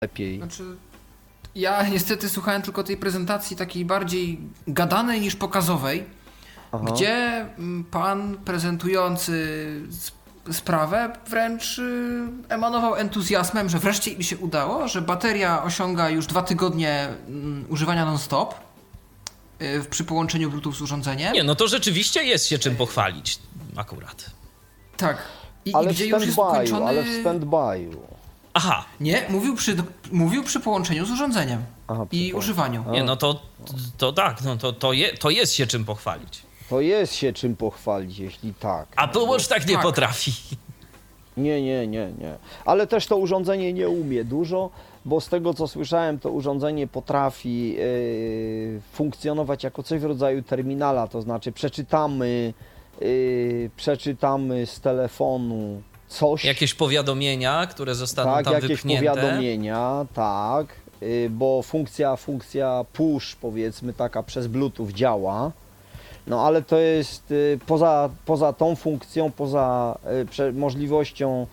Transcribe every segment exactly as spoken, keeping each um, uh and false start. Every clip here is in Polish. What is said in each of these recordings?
lepiej. Znaczy, ja niestety słuchałem tylko tej prezentacji takiej bardziej gadanej niż pokazowej, Aha. gdzie pan prezentujący sprawę wręcz emanował entuzjazmem, że wreszcie im się udało, że bateria osiąga już dwa tygodnie używania non-stop przy połączeniu Bluetooth z urządzeniem. Nie, no to rzeczywiście jest się czym pochwalić akurat. Tak. I, ale i gdzie już jest ukończony... Ale w stand-by'u. Aha. Nie, mówił przy, mówił przy połączeniu z urządzeniem Aha, i używaniu. Nie, no to, to tak, no to, to, je, to jest się czym pochwalić. To jest się czym pochwalić, jeśli tak. Apple Watch tak nie tak. potrafi. Nie, nie, nie, nie. Ale też to urządzenie nie umie dużo, bo z tego co słyszałem, to urządzenie potrafi yy, funkcjonować jako coś w rodzaju terminala, to znaczy przeczytamy, yy, przeczytamy z telefonu coś. Jakieś powiadomienia, które zostaną tak, tam jakieś wypchnięte. powiadomienia, tak, yy, bo funkcja, funkcja push, powiedzmy, taka przez Bluetooth działa. No ale to jest y, poza, poza tą funkcją, poza y, prze, możliwością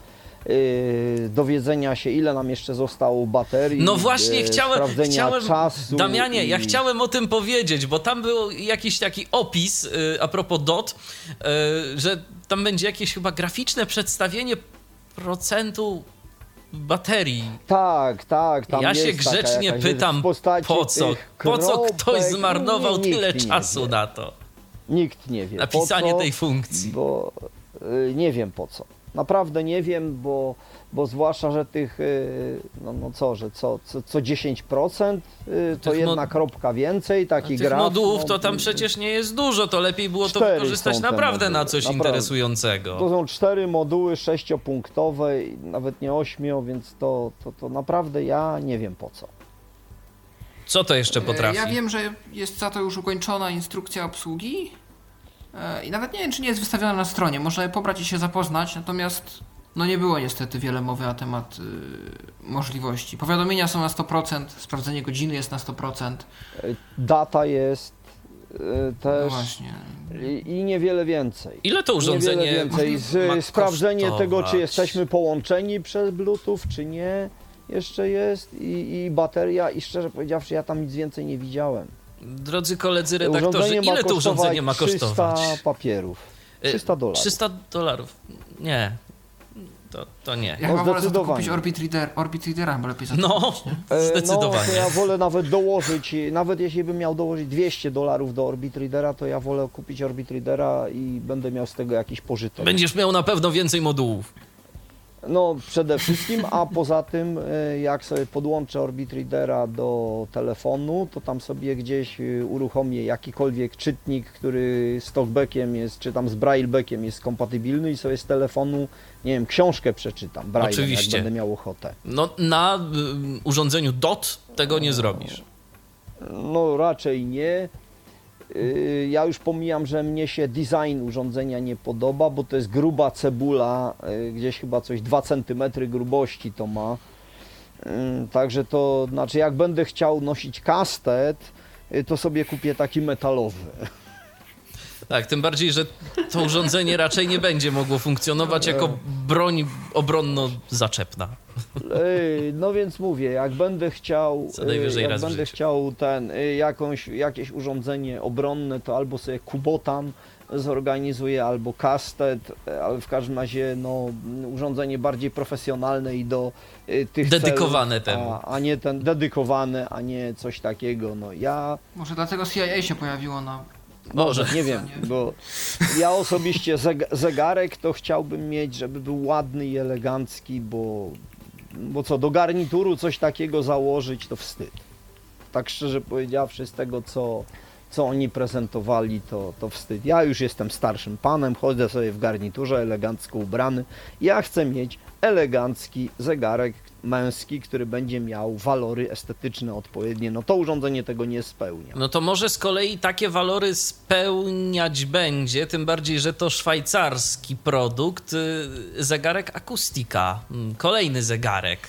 y, dowiedzenia się, ile nam jeszcze zostało baterii. No właśnie, y, chciałem, chciałem czasu Damianie, i... ja chciałem o tym powiedzieć, bo tam był jakiś taki opis y, a propos D O T, y, że tam będzie jakieś chyba graficzne przedstawienie procentu baterii. Tak, tak. Tam ja jest się grzecznie taka pytam, po co? Po co ktoś zmarnował nie, tyle czasu na to? Nikt nie wie. Napisanie po co, tej funkcji. Bo y, nie wiem po co. Naprawdę nie wiem, bo, bo zwłaszcza, że tych, y, no, no co, że co, co, co dziesięć procent y, to jedna kropka więcej, taki tych graf. modułów no, to tam przecież nie jest dużo, to lepiej było to wykorzystać naprawdę moduły, na coś naprawdę interesującego. To są cztery moduły sześciopunktowe, nawet nie ośmiu, więc to, to, to naprawdę ja nie wiem po co. Co to jeszcze potrafi? Ja wiem, że jest za to już ukończona instrukcja obsługi i nawet nie wiem, czy nie jest wystawiona na stronie. Można je pobrać i się zapoznać, natomiast no nie było niestety wiele mowy na temat y, możliwości. Powiadomienia są na sto procent, sprawdzenie godziny jest na sto procent. Data jest y, też no właśnie. I, i niewiele więcej. Ile to urządzenie niewiele więcej. Z, sprawdzenie kosztować? tego, czy jesteśmy połączeni przez Bluetooth, czy nie. Jeszcze jest i, i bateria i szczerze powiedziawszy ja tam nic więcej nie widziałem. Drodzy koledzy redaktorzy, ile to urządzenie ma kosztować? trzysta papierów. trzysta dolarów. trzysta dolarów. Nie. To, to nie. Ja no chyba wolę za to kupić Orbit, Reader, Orbit Readera, bo lepiej za to No, kupić, zdecydowanie. No, to ja wolę nawet dołożyć, nawet jeśli bym miał dołożyć dwieście dolarów do Orbit Readera, to ja wolę kupić Orbit Readera i będę miał z tego jakiś pożytek. Będziesz miał na pewno więcej modułów. No przede wszystkim, a poza tym jak sobie podłączę Orbit Readera do telefonu, to tam sobie gdzieś uruchomię jakikolwiek czytnik, który z talkbackiem jest, czy tam z braillebackiem jest kompatybilny i sobie z telefonu, nie wiem, książkę przeczytam braillem, Oczywiście. jak będę miał ochotę. No na y, urządzeniu D O T tego nie zrobisz. No raczej nie. Ja już pomijam, że mnie się design urządzenia nie podoba, bo to jest gruba cebula, gdzieś chyba coś dwa centymetry grubości to ma. Także to, znaczy jak będę chciał nosić kastet, to sobie kupię taki metalowy. Tak, tym bardziej, że to urządzenie raczej nie będzie mogło funkcjonować jako broń obronno-zaczepna. No więc mówię, jak będę chciał, Co najwyżej jak raz w będę życiu. chciał ten, jakąś, jakieś urządzenie obronne, to albo sobie Kubotan zorganizuję, albo kastet, ale w każdym razie no, urządzenie bardziej profesjonalne i do tych dedykowane celów, temu. A, a nie ten dedykowane, a nie coś takiego. No ja Może dlatego C I A się pojawiło na... Może. Nie wiem, bo ja osobiście zeg- zegarek to chciałbym mieć, żeby był ładny i elegancki, bo, bo co, do garnituru coś takiego założyć to wstyd. Tak szczerze powiedziawszy, z tego co, co oni prezentowali, to, to wstyd. Ja już jestem starszym panem, chodzę sobie w garniturze elegancko ubrany. Ja chcę mieć elegancki zegarek męski, który będzie miał walory estetyczne odpowiednie. No to urządzenie tego nie spełnia. No to może z kolei takie walory spełniać będzie, tym bardziej, że to szwajcarski produkt, zegarek Akustika. Kolejny zegarek.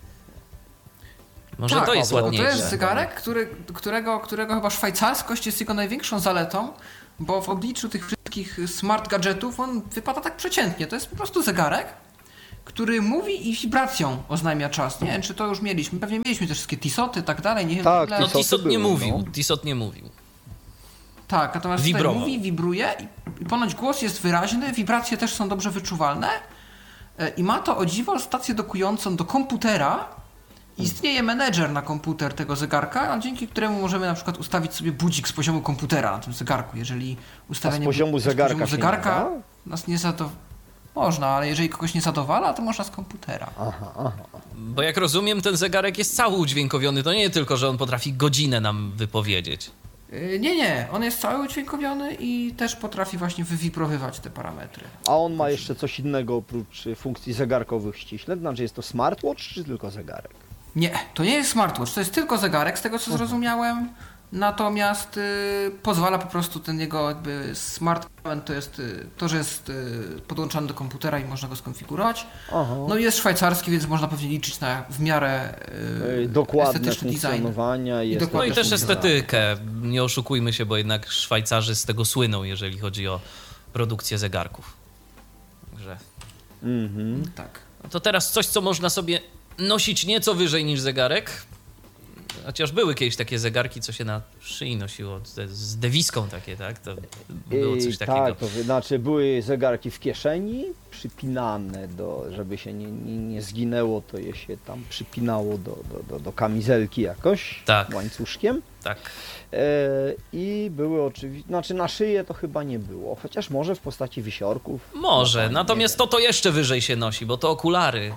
Może tak, to jest bo ładniejsze. To jest zegarek, który, którego, którego chyba szwajcarskość jest jego największą zaletą, bo w obliczu tych wszystkich smart gadżetów on wypada tak przeciętnie. To jest po prostu zegarek, który mówi i wibracją oznajmia czas. Nie wiem, czy to już mieliśmy. Pewnie mieliśmy te wszystkie tisoty i tak dalej. Nie wiem, Tak, ile... No Tisoty Tissot nie były, mówił, no. Tissot nie mówił. Tak, natomiast Wibrował. tutaj mówi, wibruje i, i ponoć głos jest wyraźny, wibracje też są dobrze wyczuwalne e, i ma to o dziwo stację dokującą do komputera. Istnieje menedżer na komputer tego zegarka, a dzięki któremu możemy na przykład ustawić sobie budzik z poziomu komputera na tym zegarku. Jeżeli ustawienie A z poziomu bu- zegarka z poziomu się zegarka nie da? nas nie zadowala. Można, ale jeżeli kogoś nie zadowala, to można z komputera. Aha, aha. Bo jak rozumiem, ten zegarek jest cały udźwiękowiony. To nie tylko, że on potrafi godzinę nam wypowiedzieć. Yy, Nie, nie, on jest cały udźwiękowiony i też potrafi właśnie wywibrowywać te parametry. A on ma jeszcze coś innego oprócz y, funkcji zegarkowych ściśle? Znaczy jest to smartwatch czy tylko zegarek? Nie, to nie jest smartwatch, to jest tylko zegarek, z tego co zrozumiałem. Natomiast y, pozwala po prostu ten jego jakby smart element, to jest y, to, że jest y, podłączany do komputera i można go skonfigurować. Aha. No i jest szwajcarski, więc można pewnie liczyć na w miarę y, Y, Dokładne estetyczny design. funkcjonowania. Jest dokładne No i też funkcjonowanie. estetykę. Nie oszukujmy się, bo jednak Szwajcarzy z tego słyną, jeżeli chodzi o produkcję zegarków. Także Mhm. Tak. no to teraz coś, co można sobie nosić nieco wyżej niż zegarek. Chociaż były kiedyś takie zegarki, co się na szyi nosiło, z- z dewiską takie, tak? To było coś I takiego. Tak, to znaczy były zegarki w kieszeni, przypinane, do, żeby się nie, nie, nie zginęło, to je się tam przypinało do, do, do, do kamizelki jakoś, Tak. łańcuszkiem. Tak. E, I były oczywiście, znaczy na szyję to chyba nie było, chociaż może w postaci wisiorków. Może, No to nie natomiast wiem. to to jeszcze wyżej się nosi, bo to okulary.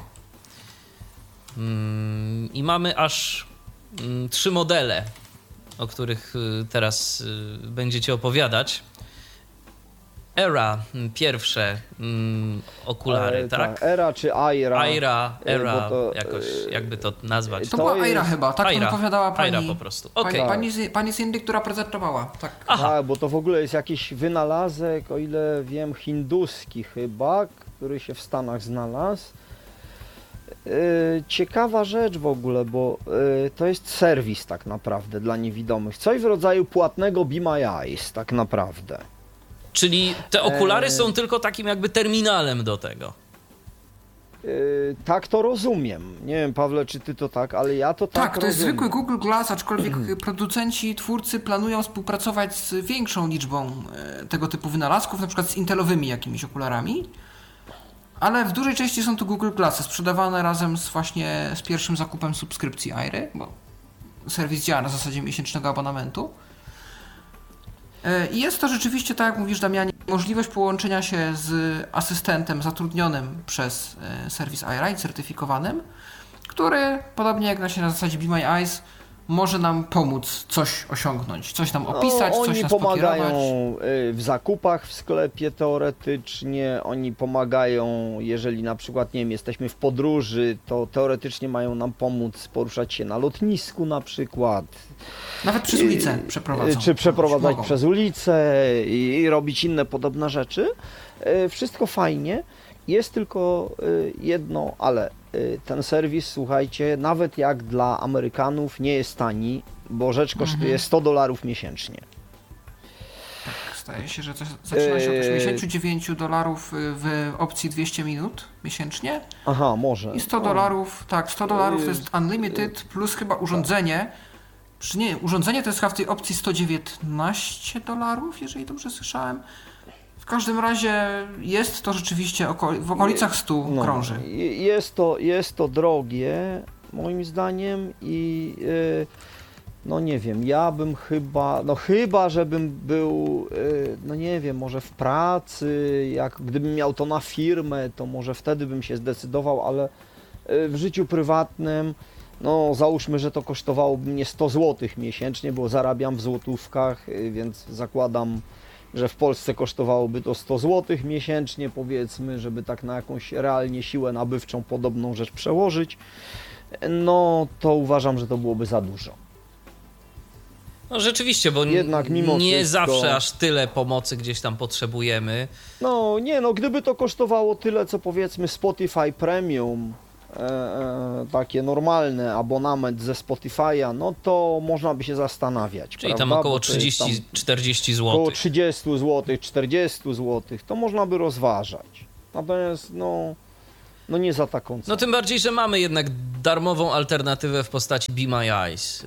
Mm, I mamy aż mm, trzy modele, o których y, teraz y, będziecie opowiadać. Era, mm, pierwsze mm, okulary, E, tak? Era czy Aira. Aira, e, Era, bo to, jakoś, e, jakby to nazwać. To, To była jest- Aira chyba, tak Aira. to wypowiadała pani. Aira po prostu, Pani, okej. pani, z, pani z Indii, która prezentowała. Tak. Aha, Tak, bo to w ogóle jest jakiś wynalazek, o ile wiem, hinduski chyba, który się w Stanach znalazł. Yy, Ciekawa rzecz w ogóle, bo yy, to jest serwis tak naprawdę dla niewidomych. Coś w rodzaju płatnego Be My Eyes tak naprawdę. czyli te okulary e, są tylko takim jakby terminalem do tego. Yy, tak to rozumiem. Nie wiem, Pawle, czy ty to tak, ale ja to tak, Tak, to jest rozumiem. zwykły Google Glass, aczkolwiek producenci, twórcy planują współpracować z większą liczbą e, tego typu wynalazków, na przykład z intelowymi jakimiś okularami. Ale w dużej części są to Google Glassy, sprzedawane razem z właśnie z pierwszym zakupem subskrypcji Airy, bo serwis działa na zasadzie miesięcznego abonamentu. E, I jest to rzeczywiście, tak jak mówisz, Damianie, możliwość połączenia się z asystentem zatrudnionym przez e, serwis Aira i certyfikowanym, który, podobnie jak na się na zasadzie Be My Eyes, może nam pomóc coś osiągnąć, coś nam opisać, no, coś oni nas pomagają pokierować. y, w zakupach w sklepie teoretycznie, oni pomagają, jeżeli na przykład, nie wiem, jesteśmy w podróży, to teoretycznie mają nam pomóc poruszać się na lotnisku na przykład. Nawet przez ulicę przeprowadzą. Czy przeprowadzać Mogą. przez ulicę i, i robić inne podobne rzeczy. Y, Wszystko fajnie. Jest tylko y, jedno, ale y, ten serwis, słuchajcie, nawet jak dla Amerykanów nie jest tani, bo rzecz kosztuje Mhm. sto dolarów miesięcznie. Zdaje się, że to zaczyna się od Eee. osiemdziesiąt dziewięć dolarów w opcji dwieście minut miesięcznie Aha, może. i sto O. dolarów, tak, sto dolarów to Eee. jest unlimited plus chyba urządzenie. Czy nie, urządzenie to jest chyba w tej opcji sto dziewiętnaście dolarów, jeżeli dobrze słyszałem. W każdym razie jest to rzeczywiście okol- w okolicach stu No, krąży. i- Jest to, jest to drogie, moim zdaniem, i y, no nie wiem, ja bym chyba, no chyba, żebym był, y, no nie wiem, może w pracy, jak gdybym miał to na firmę, to może wtedy bym się zdecydował, ale y, w życiu prywatnym, no załóżmy, że to kosztowałoby mnie sto złotych miesięcznie, bo zarabiam w złotówkach, y, więc zakładam, że w Polsce kosztowałoby to sto złotych miesięcznie, powiedzmy, żeby tak na jakąś realnie siłę nabywczą podobną rzecz przełożyć, no to uważam, że to byłoby za dużo. No rzeczywiście, bo Jednak mimo nie wszystko- zawsze aż tyle pomocy gdzieś tam potrzebujemy. No nie, no gdyby to kosztowało tyle, co powiedzmy Spotify Premium, e, e, takie normalne abonament ze Spotify'a, no to można by się zastanawiać. Czyli tam prawda? około Bo to jest trzydzieści czterdzieści Około złotych. trzydzieści złotych, czterdzieści złotych, to można by rozważać. Natomiast no no nie za taką cenę. No tym bardziej, że mamy jednak darmową alternatywę w postaci Be My Eyes.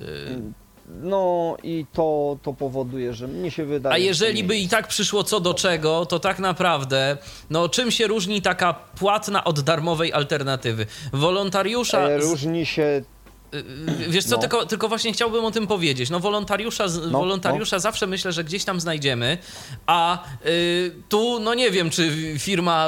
No i to, to powoduje, że mnie się wydaje... A jeżeli że by nie i tak przyszło co do czego, to tak naprawdę, no czym się różni taka płatna od darmowej alternatywy? Wolontariusza... E, różni się... Wiesz co, No. tylko, tylko właśnie chciałbym o tym powiedzieć. No wolontariusza, z- No, wolontariusza zawsze myślę, że gdzieś tam znajdziemy, a y, tu no nie wiem, czy firma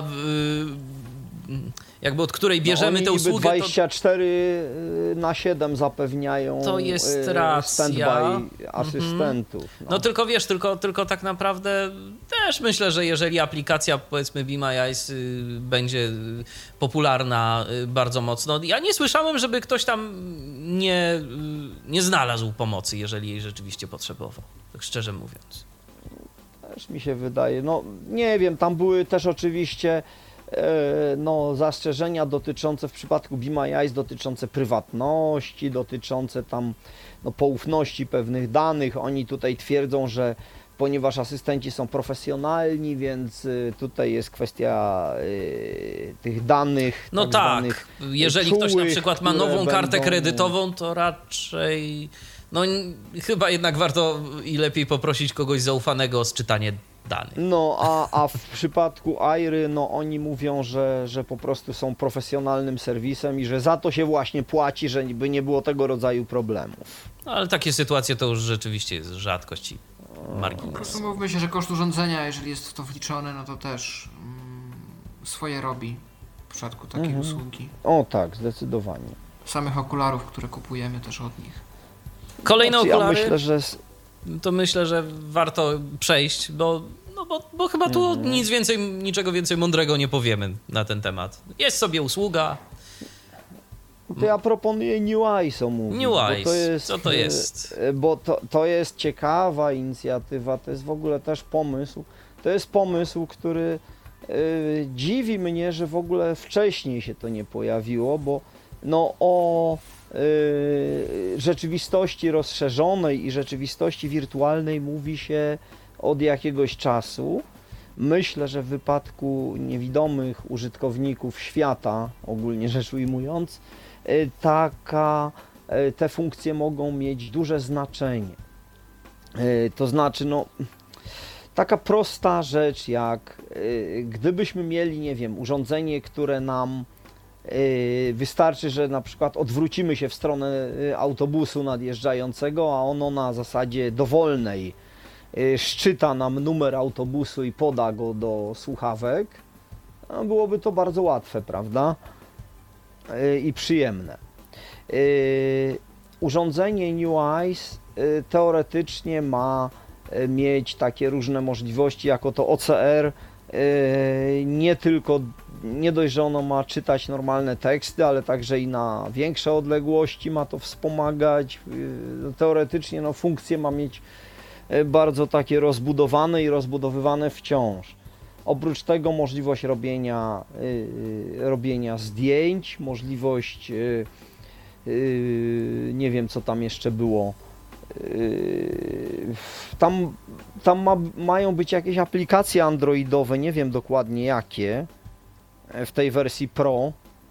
y, jakby od której bierzemy no, oni tę niby usługę, to, dwadzieścia cztery na siedem zapewniają To jest e, racja. stand-by asystentów. No. no tylko wiesz, tylko, tylko tak naprawdę też myślę, że jeżeli aplikacja powiedzmy Be My Eyes y, będzie y, popularna y, bardzo mocno, ja nie słyszałem, żeby ktoś tam nie, y, nie znalazł pomocy, jeżeli jej rzeczywiście potrzebował, tak szczerze mówiąc. Też mi się wydaje, no nie wiem, tam były też oczywiście e, no, zastrzeżenia dotyczące w przypadku Be My Eyes, dotyczące prywatności, dotyczące tam no, poufności pewnych danych. Oni tutaj twierdzą, że ponieważ asystenci są profesjonalni, więc y, tutaj jest kwestia y, tych danych. No tak tak, zwanych jeżeli ktoś na czułych, przykład ma które nową kartę będą- kredytową, to raczej no n- chyba jednak warto i lepiej poprosić kogoś zaufanego o sczytanie danych. No, a, a w przypadku Airy, no oni mówią, że, że po prostu są profesjonalnym serwisem i że za to się właśnie płaci, żeby nie było tego rodzaju problemów. No, ale takie sytuacje to już rzeczywiście jest rzadkość i Po margines. prostu mówmy się, że koszt urządzenia, jeżeli jest w to wliczony, no to też mm, swoje robi w przypadku takiej Mhm. usługi. O tak, zdecydowanie. Samych okularów, które kupujemy też od nich. Kolejne Znaczy, ja okulary, myślę, że s- to myślę, że warto przejść, bo, no bo, bo chyba tu Mhm. nic więcej, niczego więcej mądrego nie powiemy na ten temat. Jest sobie usługa. to ja proponuję New Eyes omówić. New bo Eyes, to jest, co to e, jest? e, Bo to, to jest ciekawa inicjatywa, to jest w ogóle też pomysł. To jest pomysł, który e, dziwi mnie, że w ogóle wcześniej się to nie pojawiło, bo no o e, rzeczywistości rozszerzonej i rzeczywistości wirtualnej mówi się od jakiegoś czasu. Myślę, że w wypadku niewidomych użytkowników świata, ogólnie rzecz ujmując, y, taka, y, te funkcje mogą mieć duże znaczenie. Y, To znaczy, no, taka prosta rzecz jak y, gdybyśmy mieli, nie wiem, urządzenie, które nam y, wystarczy, że na przykład odwrócimy się w stronę y, autobusu nadjeżdżającego, a ono na zasadzie dowolnej y, szczyta nam numer autobusu i poda go do słuchawek, no, byłoby to bardzo łatwe, prawda? Y, I przyjemne. Y, Urządzenie New Eyes y, teoretycznie ma y, mieć takie różne możliwości, jako to O C R, y, nie tylko, nie dość, że ono ma czytać normalne teksty, ale także i na większe odległości ma to wspomagać. Y, Teoretycznie no, funkcje ma mieć y, bardzo takie rozbudowane i rozbudowywane wciąż. Oprócz tego możliwość robienia, y, y, robienia zdjęć, możliwość, y, y, nie wiem co tam jeszcze było, y, tam, tam ma, mają być jakieś aplikacje androidowe, nie wiem dokładnie jakie, w tej wersji Pro.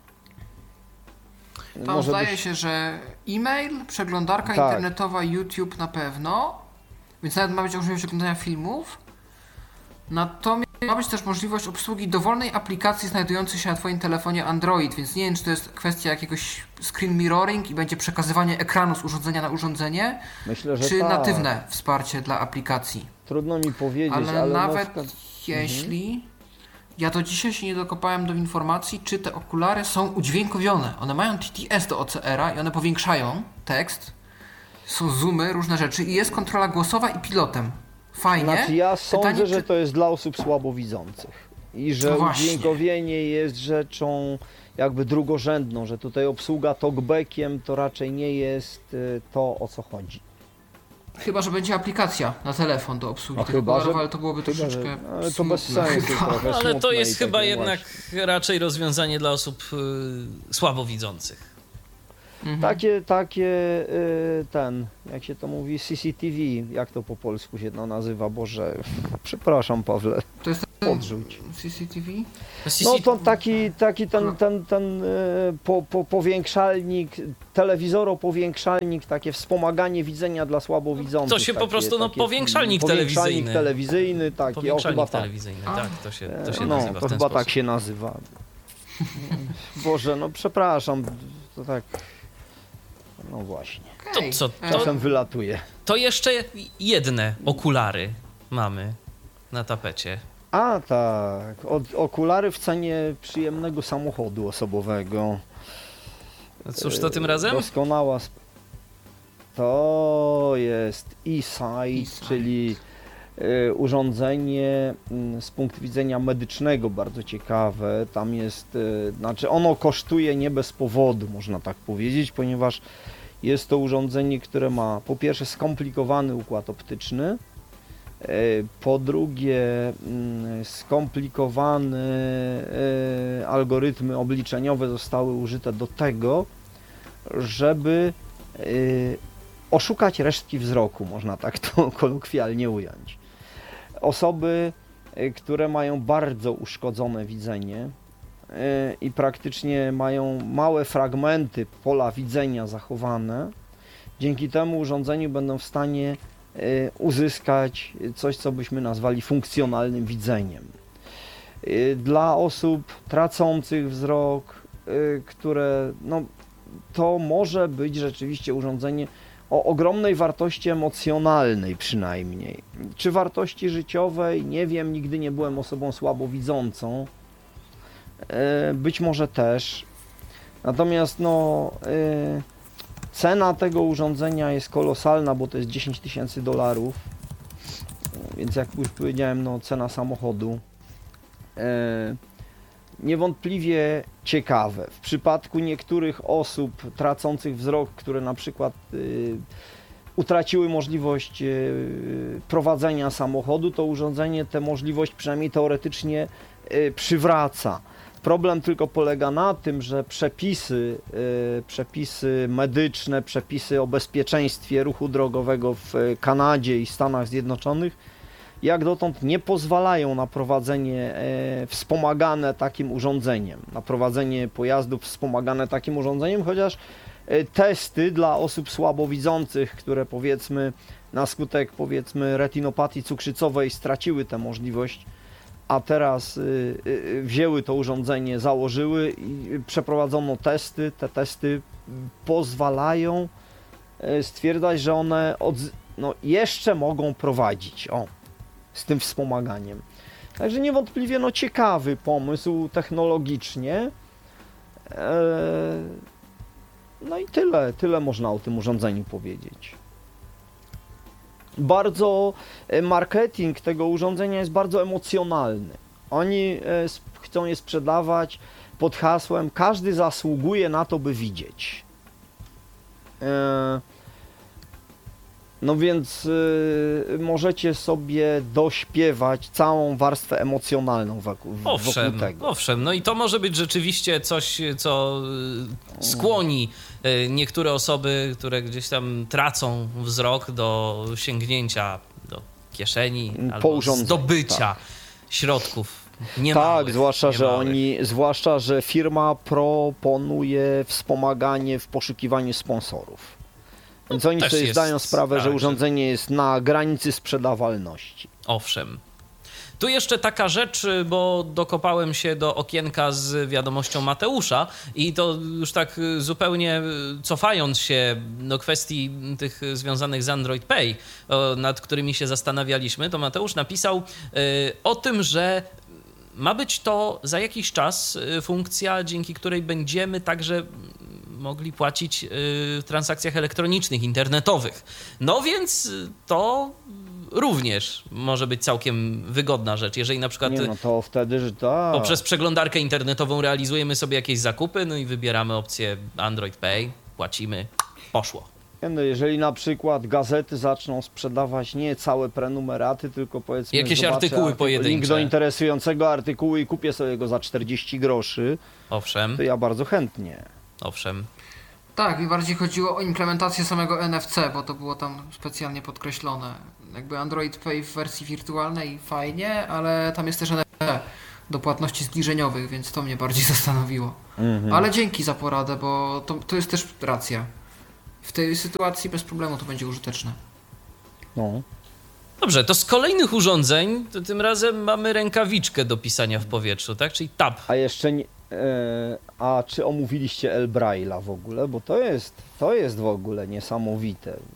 Tam Może zdaje być- się, że e-mail, przeglądarka Tak. internetowa, YouTube na pewno, więc nawet ma być możliwość oglądania filmów. Natomiast ma być też możliwość obsługi dowolnej aplikacji znajdującej się na Twoim telefonie Android, więc nie wiem, czy to jest kwestia jakiegoś screen mirroring i będzie przekazywanie ekranu z urządzenia na urządzenie, Myślę, że czy tak. natywne wsparcie dla aplikacji. Trudno mi powiedzieć, Ale, ale, na nawet przykład- jeśli... Ja do dzisiaj się nie dokopałem do informacji, czy te okulary są udźwiękowione. One mają T T S do O C R-a i one powiększają tekst, są zoomy, różne rzeczy i jest kontrola głosowa i pilotem. Fajnie. Znaczy ja sądzę, Pytanie, że czy- to jest dla osób słabowidzących i że No właśnie. udźwiękowienie jest rzeczą jakby drugorzędną, że tutaj obsługa talkbackiem to raczej nie jest y, to, o co chodzi. Chyba, że będzie aplikacja na telefon do obsługi A tych chyba, okularów, że- ale to byłoby Chyba, troszeczkę że, ale to bez smutne sensu chyba. trochę, Ale to smutne jest i chyba takie jednak właśnie. raczej rozwiązanie dla osób y, słabowidzących. Mhm. Takie, takie, y, ten, jak się to mówi, C C T V, jak to po polsku się to nazywa, Boże, przepraszam Pawle. To jest podrzuć. C C T V? No to taki, taki ten, ten, ten e, po, po, powiększalnik, telewizoropowiększalnik, takie wspomaganie widzenia dla słabowidzących. To się po takie, prostu, no, takie, powiększalnik powiększalnik telewizyjny. telewizyjny, taki, Powiększalnik o, chyba telewizyjny, tak. tak, to się, to się tak. nazywa No, w to ten chyba sposób. tak się nazywa. Boże, no przepraszam, to tak, no właśnie, To Okej. co, E, czasem wylatuje. To jeszcze jedne okulary mamy na tapecie. A tak, od, okulary w cenie przyjemnego samochodu osobowego. Cóż to tym razem? Doskonała. Sp- to jest e-sight, e-sight. czyli y, urządzenie y, z punktu widzenia medycznego bardzo ciekawe. Tam jest, y, znaczy ono kosztuje nie bez powodu, można tak powiedzieć, ponieważ jest to urządzenie, które ma po pierwsze skomplikowany układ optyczny, po drugie skomplikowane algorytmy obliczeniowe zostały użyte do tego, żeby oszukać resztki wzroku, można tak to kolokwialnie ująć. Osoby, które mają bardzo uszkodzone widzenie i praktycznie mają małe fragmenty pola widzenia zachowane, dzięki temu urządzeniu będą w stanie uzyskać coś, co byśmy nazwali funkcjonalnym widzeniem. Dla osób tracących wzrok, które, no, to może być rzeczywiście urządzenie o ogromnej wartości emocjonalnej przynajmniej. Czy wartości życiowej? Nie wiem, nigdy nie byłem osobą słabowidzącą. Być może też. Natomiast no, cena tego urządzenia jest kolosalna, bo to jest dziesięć tysięcy dolarów. Więc jak już powiedziałem, no, cena samochodu. Niewątpliwie ciekawe. W przypadku niektórych osób tracących wzrok, które na przykład y, utraciły możliwość y, prowadzenia samochodu, to urządzenie tę możliwość przynajmniej teoretycznie y, przywraca. Problem tylko polega na tym, że przepisy, y, przepisy medyczne, przepisy o bezpieczeństwie ruchu drogowego w Kanadzie i Stanach Zjednoczonych jak dotąd nie pozwalają na prowadzenie e, wspomagane takim urządzeniem, na prowadzenie pojazdów wspomagane takim urządzeniem, chociaż e, testy dla osób słabowidzących, które powiedzmy na skutek powiedzmy retinopatii cukrzycowej straciły tę możliwość, a teraz y, y, wzięły to urządzenie, założyły i przeprowadzono testy, te testy pozwalają y, stwierdzać, że one od, no, jeszcze mogą prowadzić. O. Z tym wspomaganiem. Także niewątpliwie no, ciekawy pomysł technologicznie. Eee, no i tyle, tyle można o tym urządzeniu powiedzieć. Bardzo marketing tego urządzenia jest bardzo emocjonalny. Oni e, chcą je sprzedawać pod hasłem każdy zasługuje na to, by widzieć. Eee, No więc y, możecie sobie dośpiewać całą warstwę emocjonalną wokół, Owszem, wokół tego. owszem, no i to może być rzeczywiście coś, co y, skłoni y, niektóre osoby, które gdzieś tam tracą wzrok do sięgnięcia do kieszeni albo urządzeniu, zdobycia tak. środków. Nie tak, małych, zwłaszcza, nie że małych. oni, zwłaszcza, że firma proponuje wspomaganie w poszukiwaniu sponsorów. Więc oni też sobie jest zdają sprawę, tak, że że- urządzenie jest na granicy sprzedawalności. Owszem. Tu jeszcze taka rzecz, bo dokopałem się do okienka z wiadomością Mateusza i to już tak zupełnie cofając się do kwestii tych związanych z Android Pay, o, nad którymi się zastanawialiśmy, to Mateusz napisał y, o tym, że ma być to za jakiś czas y, funkcja, dzięki której będziemy także mogli płacić y, w transakcjach elektronicznych, internetowych. No więc y, to również może być całkiem wygodna rzecz, jeżeli na przykład Nie, no to wtedy, że tak. poprzez przeglądarkę internetową realizujemy sobie jakieś zakupy, no i wybieramy opcję Android Pay, płacimy, poszło. Nie, no jeżeli na przykład gazety zaczną sprzedawać nie całe prenumeraty, tylko powiedzmy Jakieś zobaczę artykuły artykuł- pojedyncze. link do interesującego artykułu i kupię sobie go za czterdzieści groszy, Owszem, to ja bardzo chętnie. owszem. Tak, mi bardziej chodziło o implementację samego N F C, bo to było tam specjalnie podkreślone. Jakby Android Pay w wersji wirtualnej fajnie, ale tam jest też N F C. do płatności zbliżeniowych, więc to mnie bardziej zastanowiło. Mhm. Ale dzięki za poradę, bo to, to jest też racja. W tej sytuacji bez problemu to będzie użyteczne. No. Dobrze, to z kolejnych urządzeń to tym razem mamy rękawiczkę do pisania w powietrzu, tak? Czyli tab. A jeszcze nie... E, a czy omówiliście El Braille'a w ogóle? Bo to jest, to jest w ogóle niesamowite e,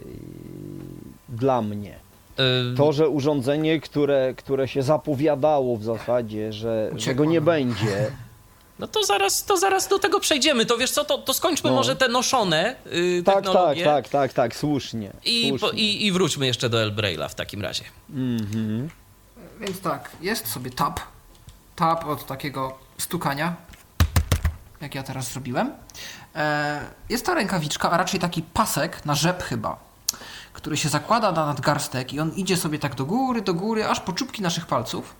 dla mnie. Y, To, że urządzenie, które, które się zapowiadało w zasadzie, że, że go nie będzie. No to zaraz, to zaraz do tego przejdziemy. To wiesz co, to, to skończmy No. może te noszone yy, Tak, tak, technologie. tak, tak, tak, słusznie. I, słusznie. po, i, I wróćmy jeszcze do El Braille'a w takim razie. Mhm. Więc tak, jest sobie tab. Tab od takiego stukania, jak ja teraz zrobiłem. E, jest to rękawiczka, a raczej taki pasek na rzep chyba, który się zakłada na nadgarstek i on idzie sobie tak do góry, do góry, aż po czubki naszych palców.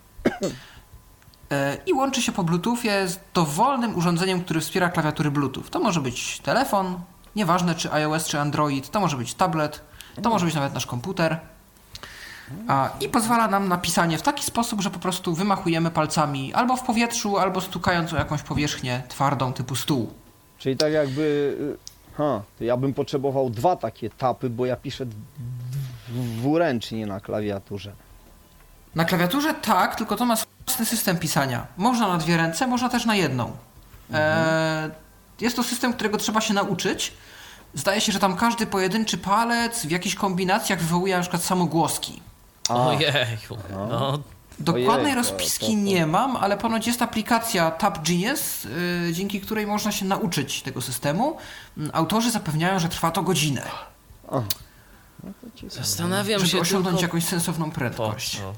E, I łączy się po Bluetoothie z dowolnym urządzeniem, które wspiera klawiatury Bluetooth. To może być telefon, nieważne czy iOS, czy Android, to może być tablet, to może być nawet nasz komputer. A, I pozwala nam na pisanie w taki sposób, że po prostu wymachujemy palcami albo w powietrzu, albo stukając o jakąś powierzchnię twardą typu stół. Czyli tak jakby... Ha, to ja bym potrzebował dwa takie tapy, bo ja piszę d- dwuręcznie na klawiaturze. Na klawiaturze tak, tylko to ma własny system pisania. Można na dwie ręce, można też na jedną. E, jest to system, którego trzeba się nauczyć. Zdaje się, że tam każdy pojedynczy palec w jakichś kombinacjach wywołuje na przykład samogłoski. A, Ojeju, no. Dokładnej Ojej, to- rozpiski to- to- nie mam, ale ponoć jest aplikacja Tab Genius, yy, dzięki której można się nauczyć tego systemu. Yy, Autorzy zapewniają, że trwa to godzinę, Aha. No to ciekawe. Zastanawiam żeby się osiągnąć tylko jakąś sensowną po prędkość. co.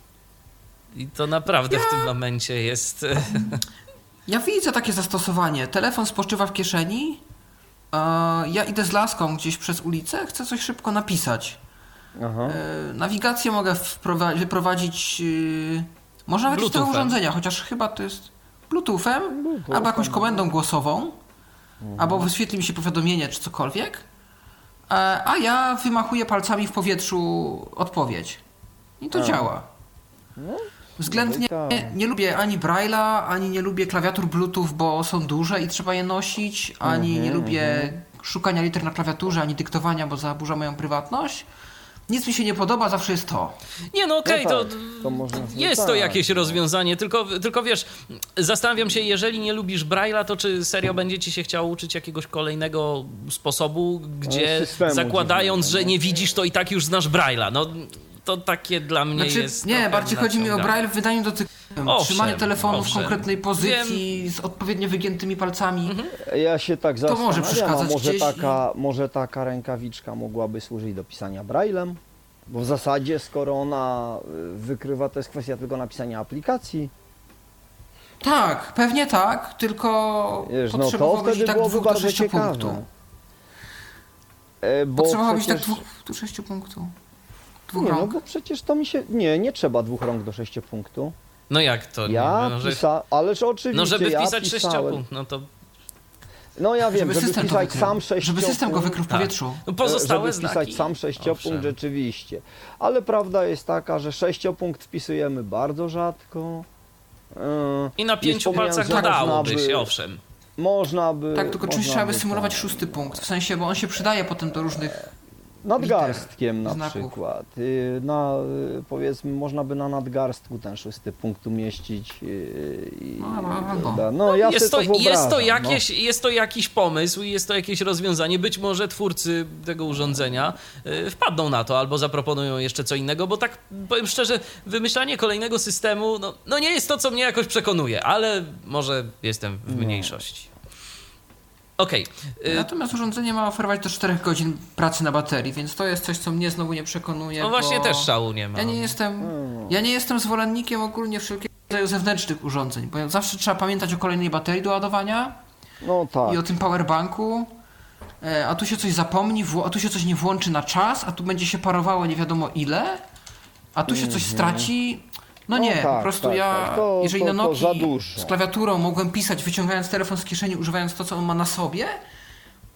I to naprawdę w tym momencie jest... Ja widzę takie zastosowanie. Telefon spoczywa w kieszeni, a ja idę z laską gdzieś przez ulicę, chcę coś szybko napisać. Aha. Yy, nawigację mogę wprowa- wyprowadzić, yy, można nawet z tego Bluetoothem. urządzenia, chociaż chyba to jest Bluetoothem, Bluetooth, albo jakąś no. komendą głosową, albo wyświetli mi się powiadomienie czy cokolwiek, a, a ja wymachuję palcami w powietrzu odpowiedź. I to A. działa. No, Względnie no i nie, tak. nie lubię ani Braille'a, ani nie lubię klawiatur Bluetooth, bo są duże i trzeba je nosić, ani nie Mhm, lubię szukania liter na klawiaturze, ani dyktowania, bo zaburza moją prywatność. Nic mi się nie podoba, zawsze jest to. Nie no okej, No to, tak, to można- no jest to tak, jakieś no. rozwiązanie, tylko, tylko wiesz, zastanawiam się, jeżeli nie lubisz Braille'a, to czy serio będzie ci się chciało uczyć jakiegoś kolejnego sposobu, gdzie systemu zakładając, dziwnego, że no. nie widzisz, to i tak już znasz Braille'a. No to takie dla mnie Znaczy, jest... nie, trochę bardziej chodzi mi o naciągane. Braille w wydaniu dotykowym. Owszem, Trzymanie telefonu w owszem. konkretnej pozycji, z odpowiednio wygiętymi palcami. Ja się tak To może zastanawiam, a przeszkadzać może gdzieś taka, może taka rękawiczka mogłaby służyć do pisania braillem? Bo w zasadzie, skoro ona y, wykrywa, to jest kwestia tylko napisania aplikacji. Tak, pewnie tak, tylko Wiesz, no to potrzebowałbyś wtedy tak byłoby dwóch do bardzo sześciu ciekawe. punktów. E, Bo Potrzebowałbyś tak przecież... dwóch do sześciu punktów. Dwóch Nie, no rąk. bo przecież to mi się... Nie, nie trzeba dwóch rąk do sześciu punktu. No jak to? Ja nie, no, że, pisa... Ależ oczywiście, no żeby ja pisać pisałem... sześciopunkt, no to No ja wiem, Żeby żeby, system to pisać wykrył. sam sześciopunkt. Żeby system go wykrył w Tak. powietrzu. no pozostałe żeby pisać znaki. sam sześciopunkt, Owszem. rzeczywiście. Ale prawda jest taka, że sześciopunkt wpisujemy bardzo rzadko. Yy, I na pięciu wspomniałem, palcach że nadałoby można by- się, owszem. Można by... Tak, tylko czymś można trzeba by by symulować tak. szósty punkt. W sensie, bo on się przydaje potem do różnych... Nadgarstkiem na znaków. przykład. Yy, Na, yy, powiedzmy, można by na nadgarstku ten szósty punkt umieścić. Yy, i- No, albo. prawda? No, ja Jest to, sobie to jest, to wyobrażam, no. jakieś, jest to jakiś pomysł i jest to jakieś rozwiązanie. Być może twórcy tego urządzenia y, wpadną na to albo zaproponują jeszcze co innego, bo tak powiem szczerze, wymyślanie kolejnego systemu no, no nie jest to, co mnie jakoś przekonuje, ale może jestem w mniejszości. Okej. y, Natomiast urządzenie ma oferować do czterech godzin pracy na baterii, więc to jest coś, co mnie znowu nie przekonuje. No właśnie bo też szału nie ma. Ja nie jestem, Hmm. ja nie jestem zwolennikiem ogólnie wszelkiego rodzaju zewnętrznych urządzeń, bo zawsze trzeba pamiętać o kolejnej baterii do ładowania No tak. i o tym powerbanku. E, A tu się coś zapomni, wło- a tu się coś nie włączy na czas, a tu będzie się parowało nie wiadomo ile, a tu się coś straci. No No nie, tak, po prostu tak, ja, tak. To- jeżeli to- na to Nokii za dużo. z klawiaturą mogłem pisać wyciągając telefon z kieszeni, używając to, co on ma na sobie,